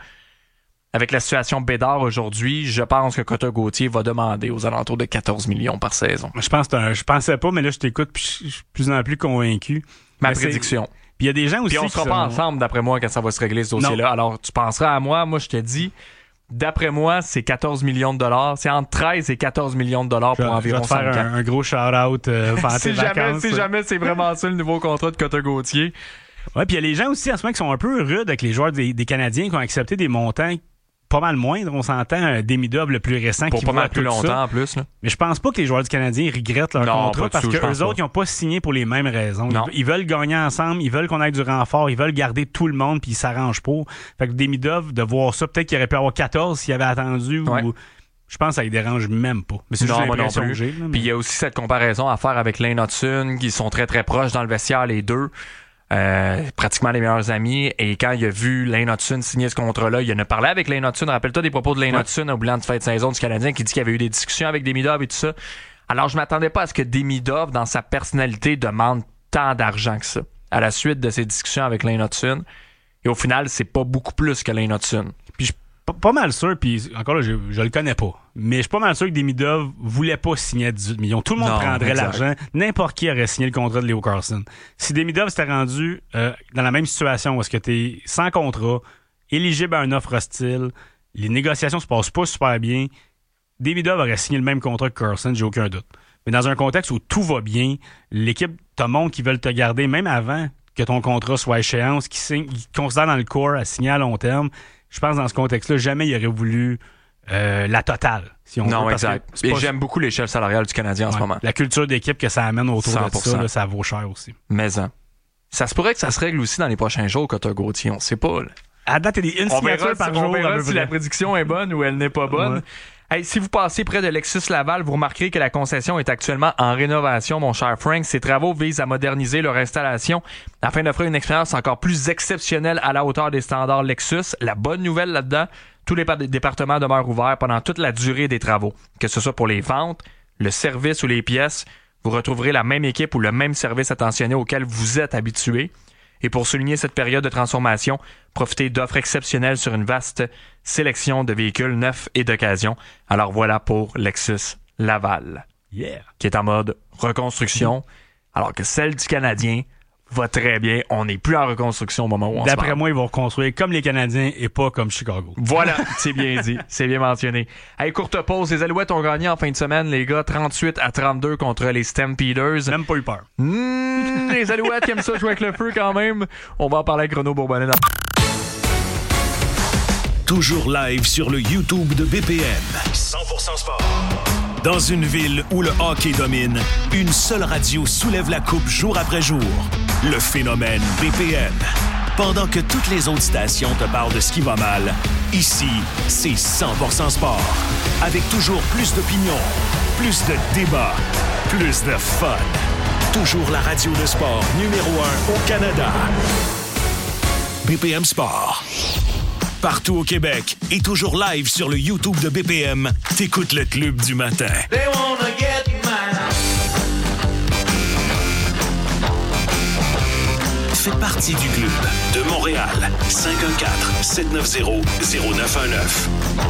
Avec la situation Bédard aujourd'hui, je pense que Cutter Gauthier va demander aux alentours de 14 millions par saison. Je pensais pas, mais là, je t'écoute puis je suis plus en plus convaincu. Ma prédiction. Puis il y a des gens aussi puis on sera pas ensemble, d'après moi, quand ça va se régler ce dossier-là. Non. Alors, tu penseras à moi. Moi, je te dis, d'après moi, c'est 14 millions de dollars. C'est entre 13 et 14 millions de dollars pour environ 5 ans. Je vais te faire un gros shout-out pendant tes vacances. Si jamais c'est vraiment ça le nouveau contrat de Cutter Gauthier. Ouais, puis il y a les gens aussi en ce moment qui sont un peu rudes avec les joueurs des Canadiens qui ont accepté des montants pas mal moindres. On s'entend Demidov le plus récent pour qui pas va mal plus longtemps ça. En plus. Là. Mais je pense pas que les joueurs du Canadien regrettent leur contrat parce que eux autres ils n'ont pas signé pour les mêmes raisons. Ils veulent gagner ensemble, ils veulent qu'on ait du renfort, ils veulent garder tout le monde puis ils s'arrangent pas. Fait que Demidov, de voir ça, peut-être qu'il aurait pu avoir 14 s'il avait attendu ou... Je pense que ça ne dérange même pas. Mais c'est juste l'impression que j'ai. Puis il y a aussi cette comparaison à faire avec Lane Hutson, qui sont très très proches dans le vestiaire les deux. Pratiquement les meilleurs amis, et quand il a vu Lane Hutson signer ce contrat-là, il en a parlé avec Lane Hutson. Rappelle-toi des propos de Lane Hutson au bilan de fin de saison du Canadien qui dit qu'il y avait eu des discussions avec Demidov et tout ça. Alors je m'attendais pas à ce que Demidov, dans sa personnalité, demande tant d'argent que ça à la suite de ces discussions avec Lane Hutson. Et au final, c'est pas beaucoup plus que Lane Hutson. Puis je suis pas mal sûr, puis encore là, je le connais pas, mais je suis pas mal sûr que Demidov voulait pas signer à 18 millions. Tout le monde prendrait l'argent. N'importe qui aurait signé le contrat de Leo Carlsson. Si Demidov s'était rendu dans la même situation où est-ce que t'es sans contrat, éligible à une offre hostile, les négociations se passent pas super bien, Demidov aurait signé le même contrat que Carlsson, j'ai aucun doute. Mais dans un contexte où tout va bien, l'équipe te montre qu'ils veulent te garder même avant que ton contrat soit à échéance, qu'ils considèrent dans le corps à signer à long terme. Je pense dans ce contexte-là, jamais il aurait voulu la totale. Si on veut, exact. Et j'aime beaucoup l'échelle salariale du Canadien en ce moment. La culture d'équipe que ça amène autour 100%. de ça, là, ça vaut cher aussi. Mais ça se pourrait que ça se règle aussi dans les prochains jours, Cutter Gauthier. On ne sait pas. Là. À date, il y a une signature par jour. On verra si la prédiction est bonne ou elle n'est pas bonne. Ouais. Hey, si vous passez près de Lexus Laval, vous remarquerez que la concession est actuellement en rénovation, mon cher Frank. Ces travaux visent à moderniser leur installation afin d'offrir une expérience encore plus exceptionnelle à la hauteur des standards Lexus. La bonne nouvelle là-dedans, tous les départements demeurent ouverts pendant toute la durée des travaux. Que ce soit pour les ventes, le service ou les pièces, vous retrouverez la même équipe ou le même service attentionné auquel vous êtes habitué. Et pour souligner cette période de transformation, profitez d'offres exceptionnelles sur une vaste sélection de véhicules neufs et d'occasion. Alors voilà pour Lexus Laval, qui est en mode reconstruction, alors que celle du Canadien va très bien. On n'est plus en reconstruction au moment où on se parle. D'après moi, ils vont reconstruire comme les Canadiens et pas comme Chicago. Voilà, c'est bien dit, c'est bien mentionné. Hey, courte pause, les Alouettes ont gagné en fin de semaine, les gars, 38-32 contre les Stampeders. Même pas eu peur. Les Alouettes qui aiment ça jouer avec le feu quand même. On va en parler avec Renaud Bourbonnais. Toujours live sur le YouTube de BPM. 100% sport. Dans une ville où le hockey domine, une seule radio soulève la coupe jour après jour. Le phénomène BPM. Pendant que toutes les autres stations te parlent de ce qui va mal, ici, c'est 100% sport. Avec toujours plus d'opinions, plus de débats, plus de fun. Toujours la radio de sport numéro 1 au Canada. BPM Sport. Partout au Québec et toujours live sur le YouTube de BPM, t'écoutes le Club du matin. Fais partie du club de Montréal. 514-790-0919.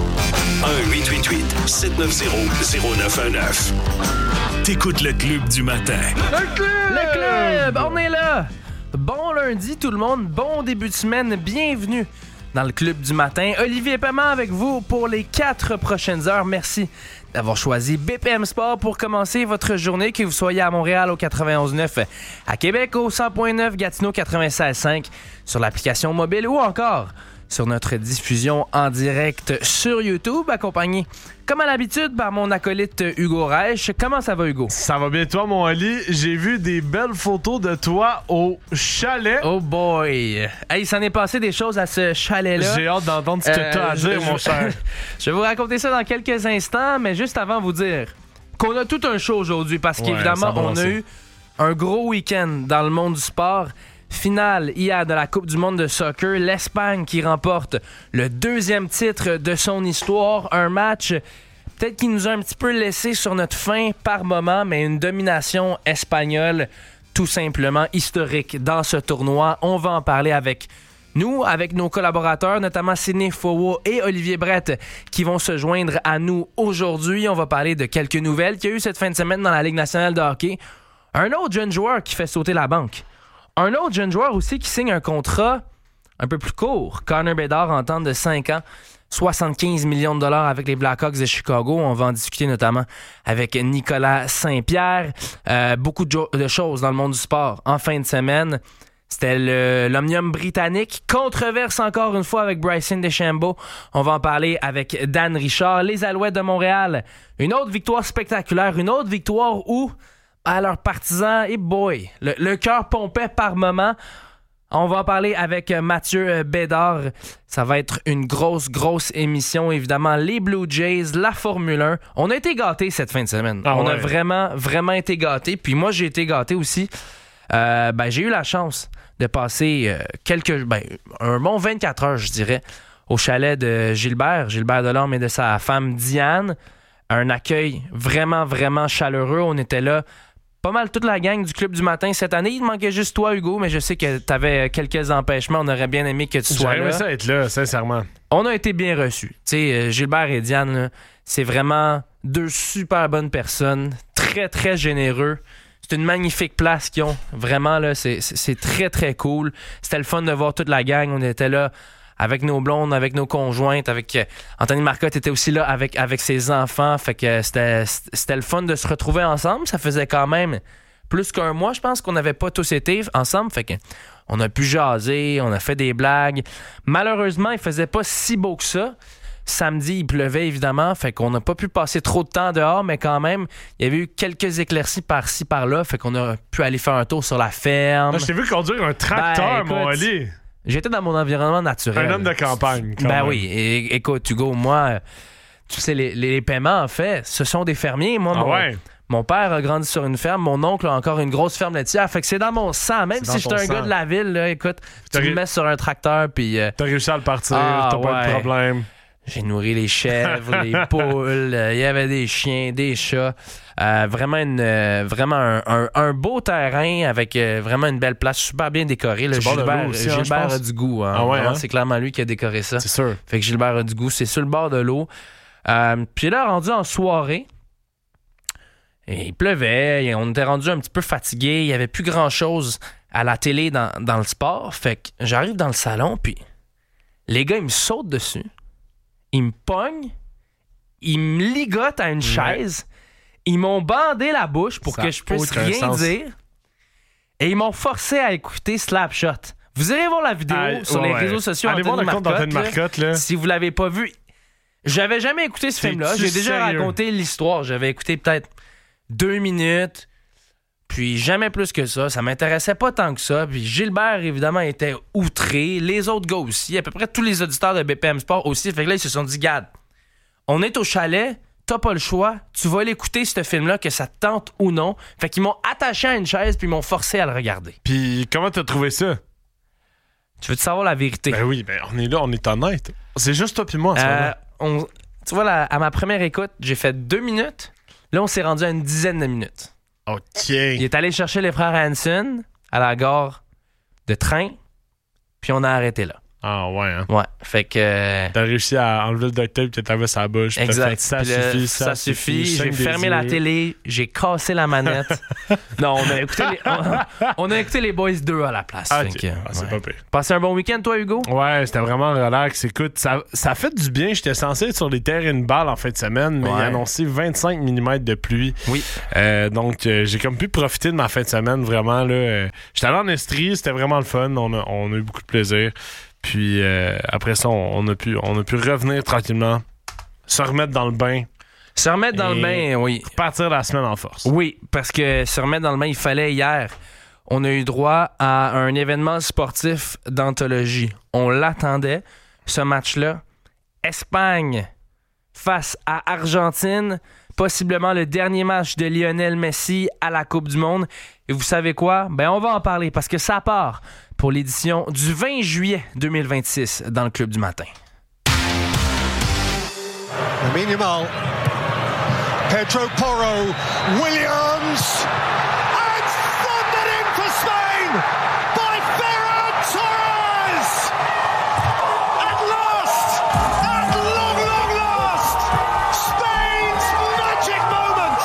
1-888-790-0919. T'écoutes le Club du matin. Le club! On est là! Bon lundi tout le monde, bon début de semaine, bienvenue dans le Club du matin. Olivier Paiement avec vous pour les 4 prochaines heures. Merci d'avoir choisi BPM Sport pour commencer votre journée, que vous soyez à Montréal au 91.9, à Québec au 100.9, Gatineau 96.5, sur l'application mobile ou encore sur notre diffusion en direct sur YouTube, accompagné, comme à l'habitude, par mon acolyte Hugo Reich. Comment ça va, Hugo? Ça va bien, toi, mon Ali? J'ai vu des belles photos de toi au chalet. Oh boy! Hey, ça n'est passé des choses à ce chalet-là. J'ai hâte d'entendre ce que tu as à dire, mon cher. Je vais vous raconter ça dans quelques instants, mais juste avant vous dire qu'on a tout un show aujourd'hui, parce qu'évidemment, on a eu un gros week-end dans le monde du sport. Finale hier de la Coupe du monde de soccer, l'Espagne qui remporte le 2e titre de son histoire. Un match peut-être qui nous a un petit peu laissé sur notre faim par moment, mais une domination espagnole tout simplement historique dans ce tournoi. On va en parler avec nous, avec nos collaborateurs, notamment Sidney Fowo et Olivier Brett, qui vont se joindre à nous aujourd'hui. On va parler de quelques nouvelles qu'il y a eu cette fin de semaine dans la Ligue nationale de hockey. Un autre jeune joueur qui fait sauter la banque. Un autre jeune joueur aussi qui signe un contrat un peu plus court. Connor Bedard, entente de 5 ans, 75 millions de dollars avec les Blackhawks de Chicago. On va en discuter notamment avec Nicolas Saint-Pierre. Beaucoup de choses dans le monde du sport. En fin de semaine, c'était l'Omnium britannique. Controverse encore une fois avec Bryson DeChambeau. On va en parler avec Dan Richard. Les Alouettes de Montréal. Une autre victoire spectaculaire. Une autre victoire où... à leurs partisans, et boy, le cœur pompait par moment. On va en parler avec Mathieu Bédard. Ça va être une grosse émission. Évidemment, les Blue Jays, la Formule 1. On a été gâtés cette fin de semaine. On a vraiment été gâtés. Puis moi, j'ai été gâté aussi. J'ai eu la chance de passer un bon 24 heures, je dirais, au chalet de Gilbert Delorme et de sa femme Diane. Un accueil vraiment chaleureux. On était là. Pas mal toute la gang du Club du matin cette année. Il manquait juste toi, Hugo, mais je sais que tu avais quelques empêchements. On aurait bien aimé que tu sois là. J'aimerais ça être là, sincèrement. On a été bien reçus. Tu sais, Gilbert et Diane, là, c'est vraiment 2 super bonnes personnes, très généreux. C'est une magnifique place qu'ils ont. Vraiment, là, c'est très cool. C'était le fun de voir toute la gang. On était là avec nos blondes, avec nos conjointes, avec Anthony Marcotte était aussi là avec ses enfants. Fait que c'était le fun de se retrouver ensemble. Ça faisait quand même plus qu'un mois, je pense, qu'on n'avait pas tous été ensemble. Fait que on a pu jaser, on a fait des blagues. Malheureusement, il faisait pas si beau que ça. Samedi, il pleuvait évidemment, fait qu'on n'a pas pu passer trop de temps dehors, mais quand même, il y avait eu quelques éclaircies par-ci, par-là, fait qu'on a pu aller faire un tour sur la ferme. Là, je t'ai vu conduire un tracteur, mon Ali. J'étais dans mon environnement naturel. Un homme de campagne, quand même. Oui. Écoute, Hugo, moi, tu sais, les paiements, en fait, ce sont des fermiers. Moi, mon père a grandi sur une ferme. Mon oncle a encore une grosse ferme laitière. Fait que c'est dans mon sang. Même si j'étais un gars de la ville, là, écoute, tu me mets sur un tracteur, puis... T'as réussi à le partir, t'as pas de problème. J'ai nourri les chèvres, les poules, il y avait des chiens, des chats. Vraiment un beau terrain avec vraiment une belle place, super bien décorée. Là. Gilbert a du goût. Hein? C'est clairement lui qui a décoré ça. C'est sûr. Fait que Gilbert a du goût. C'est sur le bord de l'eau. Puis là, rendu en soirée, et il pleuvait, on était rendu un petit peu fatigué. Il n'y avait plus grand-chose à la télé dans le sport. Fait que j'arrive dans le salon, puis les gars, ils me sautent dessus. Ils me pognent, ils me ligotent à une chaise, ils m'ont bandé la bouche pour que je puisse rien dire, et ils m'ont forcé à écouter Slapshot. Vous irez voir la vidéo sur les réseaux sociaux. Allez voir le compte d'Anthony Marcotte. Là. Si vous l'avez pas vu, j'avais jamais écouté ce film-là. J'ai déjà raconté l'histoire. J'avais écouté peut-être 2 minutes, puis jamais plus que ça. Ça m'intéressait pas tant que ça. Puis Gilbert, évidemment, était outré. Les autres gars aussi. À peu près tous les auditeurs de BPM Sport aussi. Fait que là, ils se sont dit, Gad, on est au chalet, t'as pas le choix. Tu vas l'écouter, ce film-là, que ça te tente ou non. Fait qu'ils m'ont attaché à une chaise, puis ils m'ont forcé à le regarder. Puis comment t'as trouvé ça? Tu veux-tu savoir la vérité? Ben oui, on est là, on est honnête. C'est juste toi puis moi en ce moment. Tu vois, à ma première écoute, j'ai fait 2 minutes. Là, on s'est rendu à une dizaine de minutes. OK. Il est allé chercher les frères Hanson à la gare de train, puis on a arrêté là. Ah ouais, hein? Ouais, fait que... T'as réussi à enlever le duct tape que t'avais sur la bouche. Exact. Ça Puis là, suffit, ça suffit. Cinq J'ai fermé la désirs. télé, j'ai cassé la manette. Non, on a écouté les Boys 2 à la place. Ah, Fait ok. que, C'est ouais. pas pire. Passé un bon week-end, toi, Hugo? Ouais, c'était vraiment relax. Écoute, ça fait du bien. J'étais censé être sur les terrains de balle en fin de semaine, mais il a annoncé 25 mm de pluie. Oui. Donc, j'ai comme pu profiter de ma fin de semaine, vraiment. Là, j'étais allé en Estrie, c'était vraiment le fun. On a eu beaucoup de plaisir. Puis après ça, on a pu revenir tranquillement, se remettre dans le bain. Se remettre dans le bain, oui. Partir la semaine en force. Oui, parce que se remettre dans le bain, il fallait hier. On a eu droit à un événement sportif d'anthologie. On l'attendait, ce match-là. Espagne face à Argentine. Possiblement le dernier match de Lionel Messi à la Coupe du Monde. Et vous savez quoi? Ben, on va en parler parce que ça part pour l'édition du 20 juillet 2026 dans le Club du Matin. Lamine Yamal, Pedro Porro, Williams, and thundered in for Spain by Ferran Torres! At last, at long last, Spain's magic moment!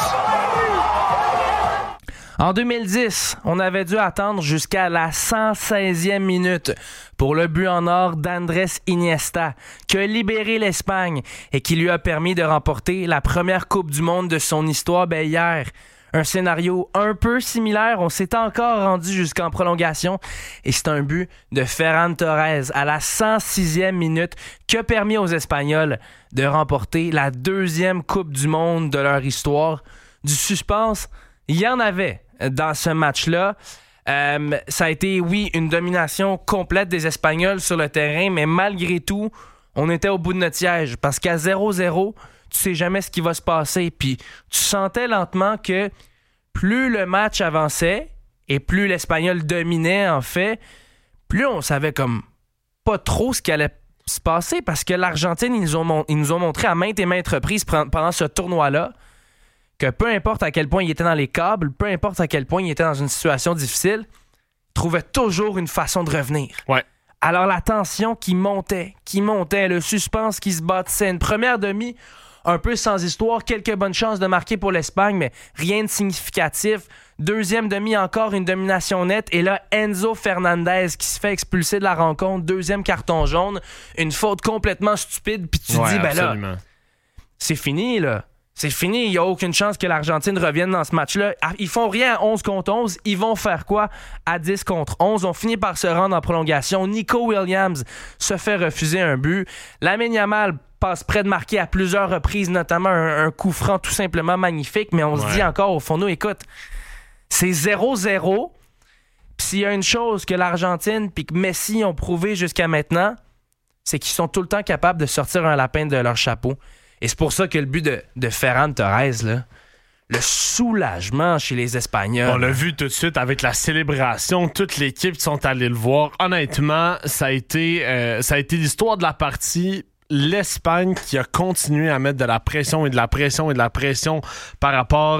En 2010, on avait dû attendre jusqu'à la 116e minute pour le but en or d'Andrés Iniesta, qui a libéré l'Espagne et qui lui a permis de remporter la première Coupe du Monde de son histoire hier. Un scénario un peu similaire, on s'est encore rendu jusqu'en prolongation et c'est un but de Ferran Torres à la 106e minute qui a permis aux Espagnols de remporter la deuxième Coupe du Monde de leur histoire. Du suspense, il y en avait dans ce match-là. Ça a été, oui, une domination complète des Espagnols sur le terrain, mais malgré tout, on était au bout de notre siège parce qu'à 0-0, tu sais jamais ce qui va se passer. Puis tu sentais lentement que plus le match avançait et plus l'Espagnol dominait, en fait, plus on savait comme pas trop ce qui allait se passer parce que l'Argentine, ils nous ont montré à maintes et maintes reprises pendant ce tournoi-là que peu importe à quel point il était dans les câbles, peu importe à quel point il était dans une situation difficile, il trouvait toujours une façon de revenir. Ouais. Alors la tension qui montait, le suspense qui se bâtissait, une première demi un peu sans histoire, quelques bonnes chances de marquer pour l'Espagne, mais rien de significatif. Deuxième demi, encore une domination nette, et là, Enzo Fernandez qui se fait expulser de la rencontre, deuxième carton jaune, une faute complètement stupide, puis tu te dis, ben là, c'est fini, là. C'est fini, il n'y a aucune chance que l'Argentine revienne dans ce match-là. Ils font rien à 11 contre 11. Ils vont faire quoi à 10 contre 11? On finit par se rendre en prolongation. Nico Williams se fait refuser un but. Lamine Yamal passe près de marquer à plusieurs reprises, notamment un coup franc tout simplement magnifique. Mais on se dit encore au fond, nous, écoute, c'est 0-0. Puis s'il y a une chose que l'Argentine puis que Messi ont prouvé jusqu'à maintenant, c'est qu'ils sont tout le temps capables de sortir un lapin de leur chapeau. Et c'est pour ça que le but de Ferran Torres, là, le soulagement chez les Espagnols. On l'a vu tout de suite avec la célébration. Toute l'équipe sont allés le voir. Honnêtement, ça a été l'histoire de la partie. L'Espagne qui a continué à mettre de la pression et de la pression et de la pression par rapport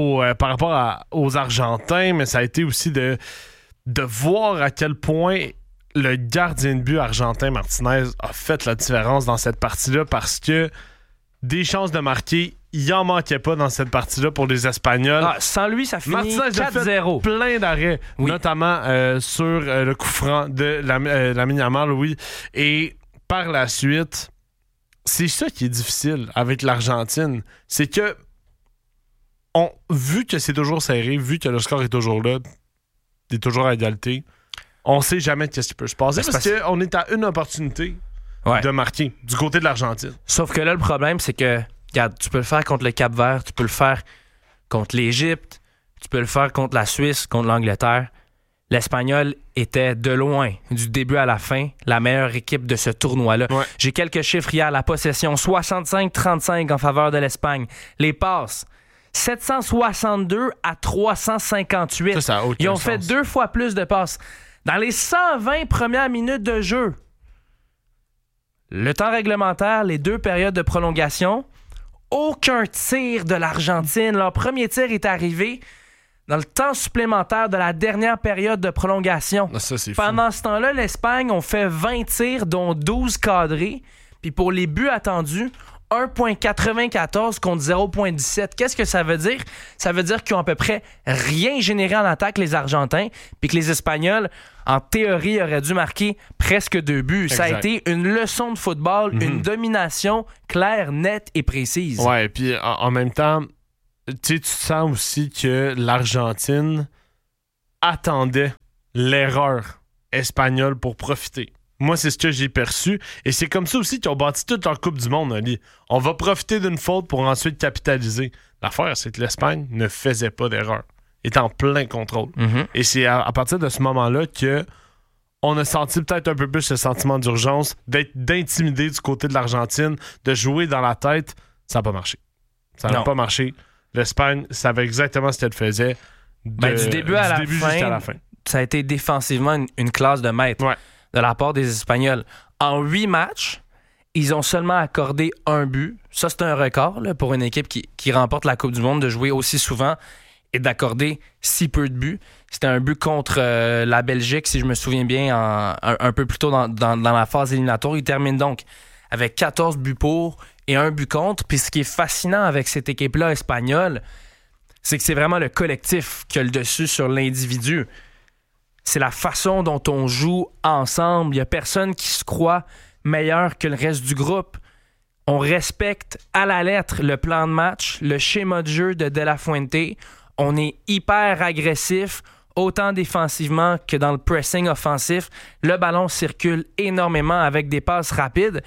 aux Argentins, mais ça a été aussi de voir à quel point le gardien de but argentin Martinez a fait la différence dans cette partie-là parce que des chances de marquer, il en manquait pas dans cette partie-là pour les Espagnols. Sans lui, ça finit Martinez a fait 4-0. plein d'arrêts, notamment sur le coup franc de Lamine Yamal, oui. Et par la suite, c'est ça qui est difficile avec l'Argentine. C'est que, vu que c'est toujours serré, vu que le score est toujours là, est toujours à égalité, on sait jamais ce qui peut se passer parce qu'on est à une opportunité de marquer du côté de l'Argentine. Sauf que là, le problème, c'est que, regarde, tu peux le faire contre le Cap-Vert, tu peux le faire contre l'Égypte, tu peux le faire contre la Suisse, contre l'Angleterre. L'Espagnol était de loin, du début à la fin, la meilleure équipe de ce tournoi-là. Ouais. J'ai quelques chiffres hier. La possession, 65-35 en faveur de l'Espagne. Les passes, 762 à 358. Ça Ils ont fait 2 fois plus de passes. Dans les 120 premières minutes de jeu, le temps réglementaire, les 2 périodes de prolongation, aucun tir de l'Argentine. Leur premier tir est arrivé dans le temps supplémentaire de la dernière période de prolongation. Ça, c'est fou. Pendant ce temps-là, l'Espagne ont fait 20 tirs, dont 12 cadrés. Puis pour les buts attendus, 1,94 contre 0,17. Qu'est-ce que ça veut dire? Ça veut dire qu'ils ont à peu près rien généré en attaque, les Argentins, puis que les Espagnols, en théorie, auraient dû marquer presque 2 buts. Exact. Ça a été une leçon de football, une domination claire, nette et précise. Ouais, puis en même temps, tu sens aussi que l'Argentine attendait l'erreur espagnole pour profiter. Moi, c'est ce que j'ai perçu. Et c'est comme ça aussi qu'ils ont bâti toute leur Coupe du Monde, Ali. On va profiter d'une faute pour ensuite capitaliser. L'affaire, c'est que l'Espagne ne faisait pas d'erreur. Elle était en plein contrôle. Et c'est à partir de ce moment-là que on a senti peut-être un peu plus ce sentiment d'urgence, d'intimider du côté de l'Argentine, de jouer dans la tête. Ça n'a pas marché. Ça n'a pas marché. L'Espagne savait exactement ce qu'elle faisait du début jusqu'à la fin. Ça a été défensivement une classe de maître de la part des Espagnols. En 8 matchs, ils ont seulement accordé 1 but. Ça, c'est un record là, pour une équipe qui remporte la Coupe du Monde de jouer aussi souvent et d'accorder si peu de buts. C'était un but contre la Belgique, si je me souviens bien, un peu plus tôt dans la phase éliminatoire. Ils terminent donc avec 14 buts pour et 1 but contre. Puis ce qui est fascinant avec cette équipe-là espagnole, c'est que c'est vraiment le collectif qui a le dessus sur l'individu. C'est la façon dont on joue ensemble. Il n'y a personne qui se croit meilleur que le reste du groupe. On respecte à la lettre le plan de match, le schéma de jeu de La Fuente. On est hyper agressif, autant défensivement que dans le pressing offensif. Le ballon circule énormément avec des passes rapides.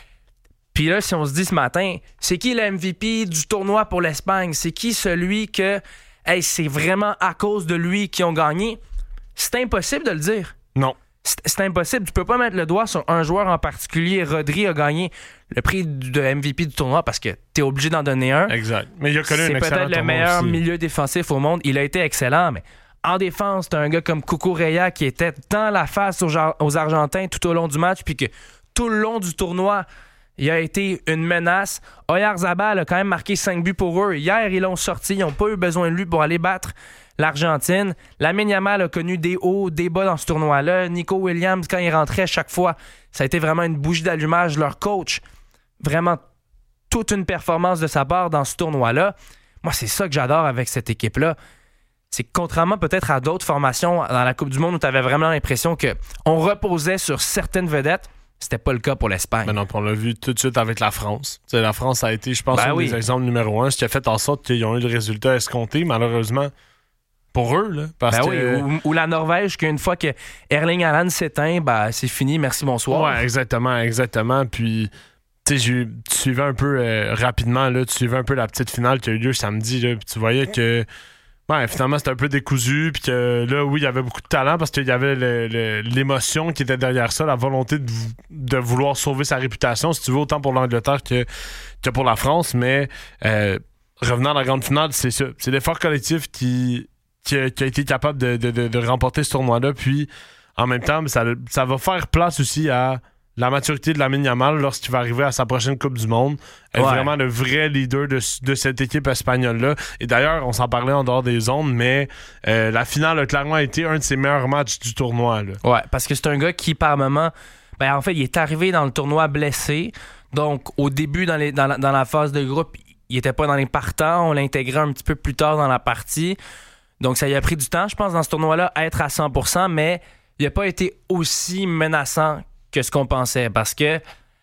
Puis là, si on se dit ce matin, c'est qui le MVP du tournoi pour l'Espagne? C'est qui celui que c'est vraiment à cause de lui qu'ils ont gagné? C'est impossible de le dire. Non. C'est impossible. Tu peux pas mettre le doigt sur un joueur en particulier. Rodri a gagné le prix de MVP du tournoi parce que t'es obligé d'en donner un. Exact. Mais il a connu un excellent C'est peut-être le meilleur milieu défensif au monde. Il a été excellent, mais en défense, t'as un gars comme Cucurella qui était dans la face aux Argentins tout au long du match, puis que tout le long du tournoi, il a été une menace. Oyarzabal a quand même marqué 5 buts pour eux. Hier, ils l'ont sorti. Ils n'ont pas eu besoin de lui pour aller battre l'Argentine. Lamine Yamal a connu des hauts, des bas dans ce tournoi-là. Nico Williams, quand il rentrait chaque fois, ça a été vraiment une bougie d'allumage. Leur coach, vraiment toute une performance de sa part dans ce tournoi-là. Moi, c'est ça que j'adore avec cette équipe-là. C'est que contrairement peut-être à d'autres formations dans la Coupe du Monde où tu avais vraiment l'impression qu'on reposait sur certaines vedettes, c'était pas le cas pour l'Espagne. Mais non, on l'a vu tout de suite avec la France. T'sais, la France a été, je pense, un des exemples numéro 1, ce qui a fait en sorte qu'ils ont eu le résultat escompté, malheureusement, pour eux. Là, parce que... ou la Norvège, qu'une fois que Erling Haaland s'éteint, c'est fini, merci, bonsoir. Ouais, exactement. Puis, tu suivais un peu rapidement, là, tu suivais un peu la petite finale qui a eu lieu samedi, là, puis tu voyais que finalement, c'était un peu décousu, puis que là, oui, il y avait beaucoup de talent parce qu'il y avait l'émotion qui était derrière ça, la volonté de vouloir sauver sa réputation, si tu veux, autant pour l'Angleterre que pour la France. Mais revenant à la grande finale, c'est ça. C'est l'effort collectif qui a été capable de remporter ce tournoi-là. Puis, en même temps, ça va faire place aussi à la maturité de Lamine Yamal lorsqu'il va arriver à sa prochaine Coupe du Monde. Être vraiment le vrai leader de cette équipe espagnole-là. Et d'ailleurs, on s'en parlait en dehors des ondes, mais la finale a clairement été un de ses meilleurs matchs du tournoi. Là. Ouais, parce que c'est un gars qui, par moment, en fait, il est arrivé dans le tournoi blessé. Donc, au début, dans la phase de groupe, il était pas dans les partants. On l'a intégré un petit peu plus tard dans la partie. Donc, ça lui a pris du temps, je pense, dans ce tournoi-là, à être à 100%, mais il n'a pas été aussi menaçant que ce qu'on pensait, parce que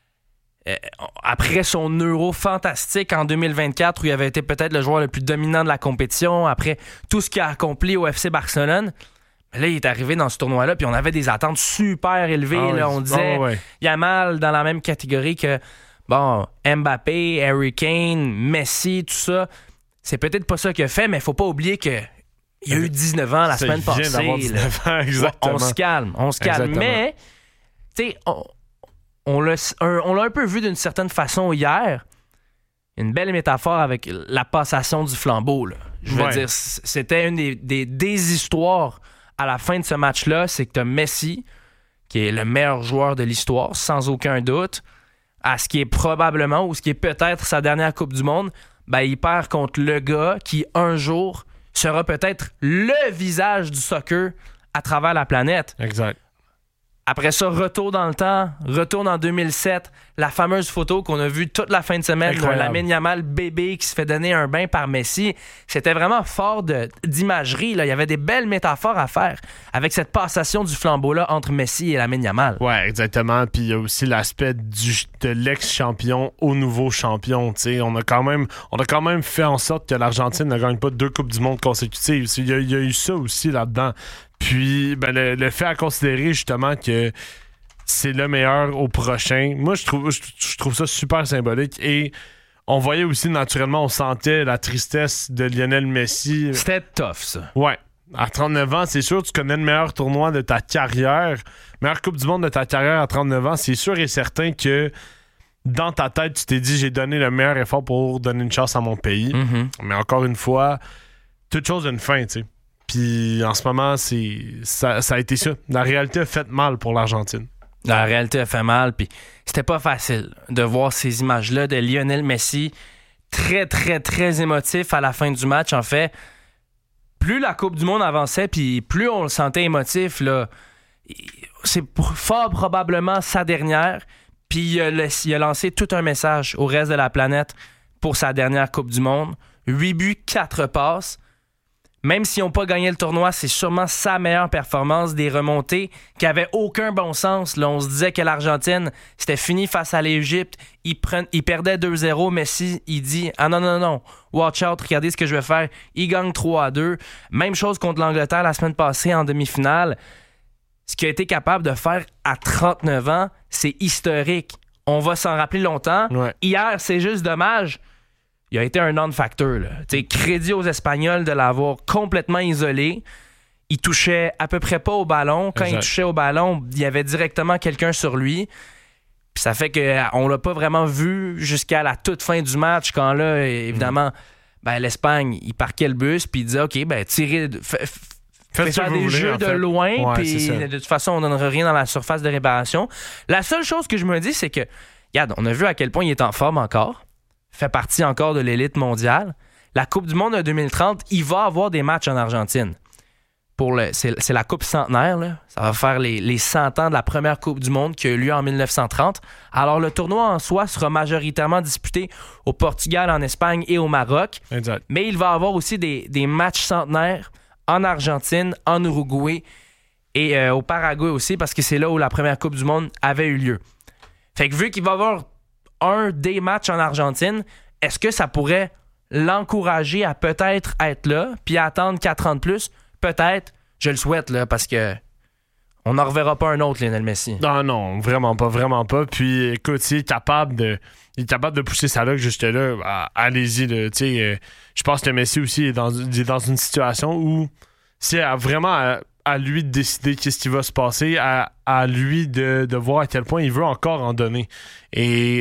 après son Euro fantastique en 2024, où il avait été peut-être le joueur le plus dominant de la compétition, après tout ce qu'il a accompli au FC Barcelone, là, il est arrivé dans ce tournoi-là, puis on avait des attentes super élevées. Là, on disait Yamal dans la même catégorie que Mbappé, Harry Kane, Messi, tout ça. C'est peut-être pas ça qu'il a fait, mais il faut pas oublier que il a eu 19 ans la semaine passée. 19 ans, exactement. On se calme. Exactement. Mais on l'a un peu vu d'une certaine façon hier. Une belle métaphore avec la passation du flambeau. Là. Je veux dire, c'était une des histoires à la fin de ce match-là. C'est que tu as Messi, qui est le meilleur joueur de l'histoire, sans aucun doute, à ce qui est probablement, ou ce qui est peut-être sa dernière Coupe du Monde, il perd contre le gars qui, un jour, sera peut-être le visage du soccer à travers la planète. Exact. Après ça, retour dans le temps, retourne en 2007, la fameuse photo qu'on a vue toute la fin de semaine de Lamine Yamal bébé qui se fait donner un bain par Messi. C'était vraiment fort d'imagerie. Là. Il y avait des belles métaphores à faire avec cette passation du flambeau-là entre Messi et Lamine Yamal. Ouais, exactement. Puis il y a aussi l'aspect de l'ex-champion au nouveau champion. T'sais. On a quand même fait en sorte que l'Argentine ne gagne pas 2 Coupes du Monde consécutives. Il y a eu ça aussi là-dedans. Puis, le fait à considérer justement que c'est le meilleur au prochain, moi, je trouve ça super symbolique. Et on voyait aussi, naturellement, on sentait la tristesse de Lionel Messi. C'était tough, ça. Ouais. À 39 ans, c'est sûr, tu connais le meilleur tournoi de ta carrière, meilleure Coupe du Monde de ta carrière à 39 ans. C'est sûr et certain que dans ta tête, tu t'es dit, j'ai donné le meilleur effort pour donner une chance à mon pays. Mm-hmm. Mais encore une fois, toute chose a une fin, tu sais. Puis en ce moment, ça a été ça. La réalité a fait mal pour l'Argentine. La réalité a fait mal, puis c'était pas facile de voir ces images-là de Lionel Messi très, très, très émotif à la fin du match. En fait, plus la Coupe du Monde avançait, puis plus on le sentait émotif, là, c'est fort probablement sa dernière. Puis il a lancé tout un message au reste de la planète pour sa dernière Coupe du Monde. 8 buts, 4 passes. Même s'ils n'ont pas gagné le tournoi, c'est sûrement sa meilleure performance, des remontées qui n'avaient aucun bon sens. Là, on se disait que l'Argentine, c'était fini face à l'Égypte. Ils perdaient 2-0. Messi, il dit « Ah non, watch out, regardez ce que je vais faire. » Il gagne 3-2. Même chose contre l'Angleterre la semaine passée en demi-finale. Ce qu'il a été capable de faire à 39 ans, c'est historique. On va s'en rappeler longtemps. Ouais. Hier, c'est juste dommage. Il a été un non-factor. Crédit aux Espagnols de l'avoir complètement isolé. Il touchait à peu près pas au ballon. Quand il touchait au ballon, il y avait directement quelqu'un sur lui. Puis ça fait qu'on l'a pas vraiment vu jusqu'à la toute fin du match, quand là, évidemment, l'Espagne, il parquait le bus, puis il disait « OK, tirez... Faites faire des jeux de loin, puis de toute façon, on donnera rien dans la surface de réparation. » La seule chose que je me dis, c'est que, regarde, on a vu à quel point il est en forme encore. Fait partie encore de l'élite mondiale. La Coupe du Monde de 2030, il va avoir des matchs en Argentine. C'est la Coupe centenaire. Là. Ça va faire les 100 ans de la première Coupe du Monde qui a eu lieu en 1930. Alors, le tournoi en soi sera majoritairement disputé au Portugal, en Espagne et au Maroc. Exact. Mais il va avoir aussi des matchs centenaires en Argentine, en Uruguay et au Paraguay aussi, parce que c'est là où la première Coupe du Monde avait eu lieu. Fait que vu qu'il va y avoir un des matchs en Argentine, est-ce que ça pourrait l'encourager à peut-être être là puis attendre 4 ans de plus? Peut-être. Je le souhaite, là, parce que on n'en reverra pas un autre, Lionel Messi. Non, vraiment pas. Puis, écoute, il est capable de pousser sa luck juste là. Allez-y, je pense que Messi aussi est dans une situation où c'est vraiment à lui de décider qu'est-ce qui va se passer, à lui de voir à quel point il veut encore en donner. Et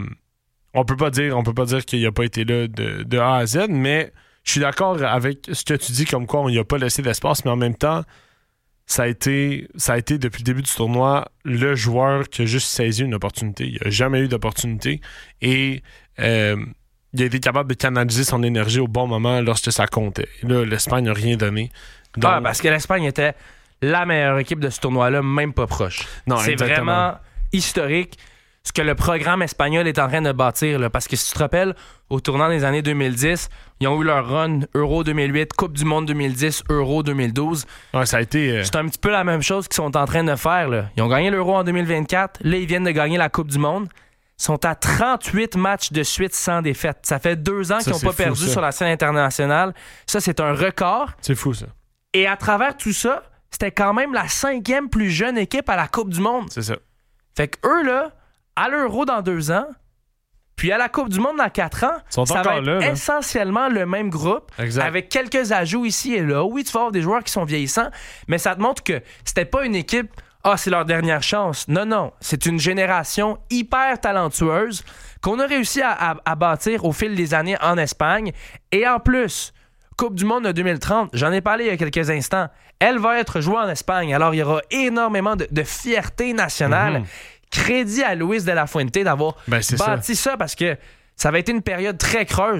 on peut pas dire qu'il n'a pas été là de A à Z, mais je suis d'accord avec ce que tu dis, comme quoi on n'y a pas laissé d'espace, mais en même temps, ça a été depuis le début du tournoi le joueur qui a juste saisi une opportunité. Il n'a jamais eu d'opportunité et il a été capable de canaliser son énergie au bon moment lorsque ça comptait. Et là, l'Espagne n'a rien donné. Donc, parce que l'Espagne était la meilleure équipe de ce tournoi-là, même pas proche. Non, c'est exactement. Vraiment historique ce que le programme espagnol est en train de bâtir. Là, parce que si tu te rappelles, au tournant des années 2010, ils ont eu leur run Euro 2008, Coupe du Monde 2010, Euro 2012. Ouais, ça a été... C'est un petit peu la même chose qu'ils sont en train de faire. Là. Ils ont gagné l'Euro en 2024. Là, ils viennent de gagner la Coupe du Monde. Ils sont à 38 matchs de suite sans défaite. Ça fait 2 ans qu'ils n'ont pas perdu sur la scène internationale. Ça, c'est un record. C'est fou, ça. Et à travers tout ça, c'était quand même la 5e plus jeune équipe à la Coupe du Monde. C'est ça. Fait qu'eux, là, à l'Euro dans 2 ans, puis à la Coupe du Monde dans 4 ans, ça va être essentiellement le même groupe, exact. Avec quelques ajouts ici et là. Oui, tu vas avoir des joueurs qui sont vieillissants, mais ça te montre que c'était pas une équipe « Ah, c'est leur dernière chance ». Non. C'est une génération hyper talentueuse qu'on a réussi à bâtir au fil des années en Espagne. Et en plus, Coupe du Monde de 2030, j'en ai parlé il y a quelques instants, elle va être jouée en Espagne. Alors, il y aura énormément de fierté nationale. Crédit à Luis de la Fuente d'avoir bâti ça parce que ça va être une période très creuse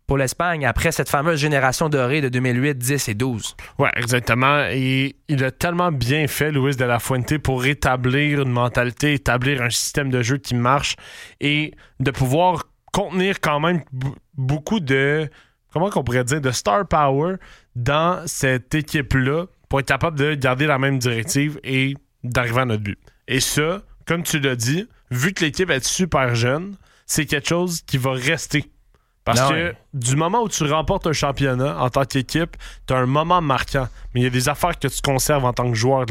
pour l'Espagne après cette fameuse génération dorée de 2008, 10 et 12. Ouais, exactement. Et il a tellement bien fait, Luis de la Fuente, pour établir une mentalité, établir un système de jeu qui marche et de pouvoir contenir quand même beaucoup de, comment qu'on pourrait dire, de star power dans cette équipe-là pour être capable de garder la même directive et d'arriver à notre but. Et ça, comme tu l'as dit, vu que l'équipe est super jeune, c'est quelque chose qui va rester. Parce que du moment où tu remportes un championnat en tant qu'équipe, tu as un moment marquant. Mais il y a des affaires que tu conserves en tant que joueur de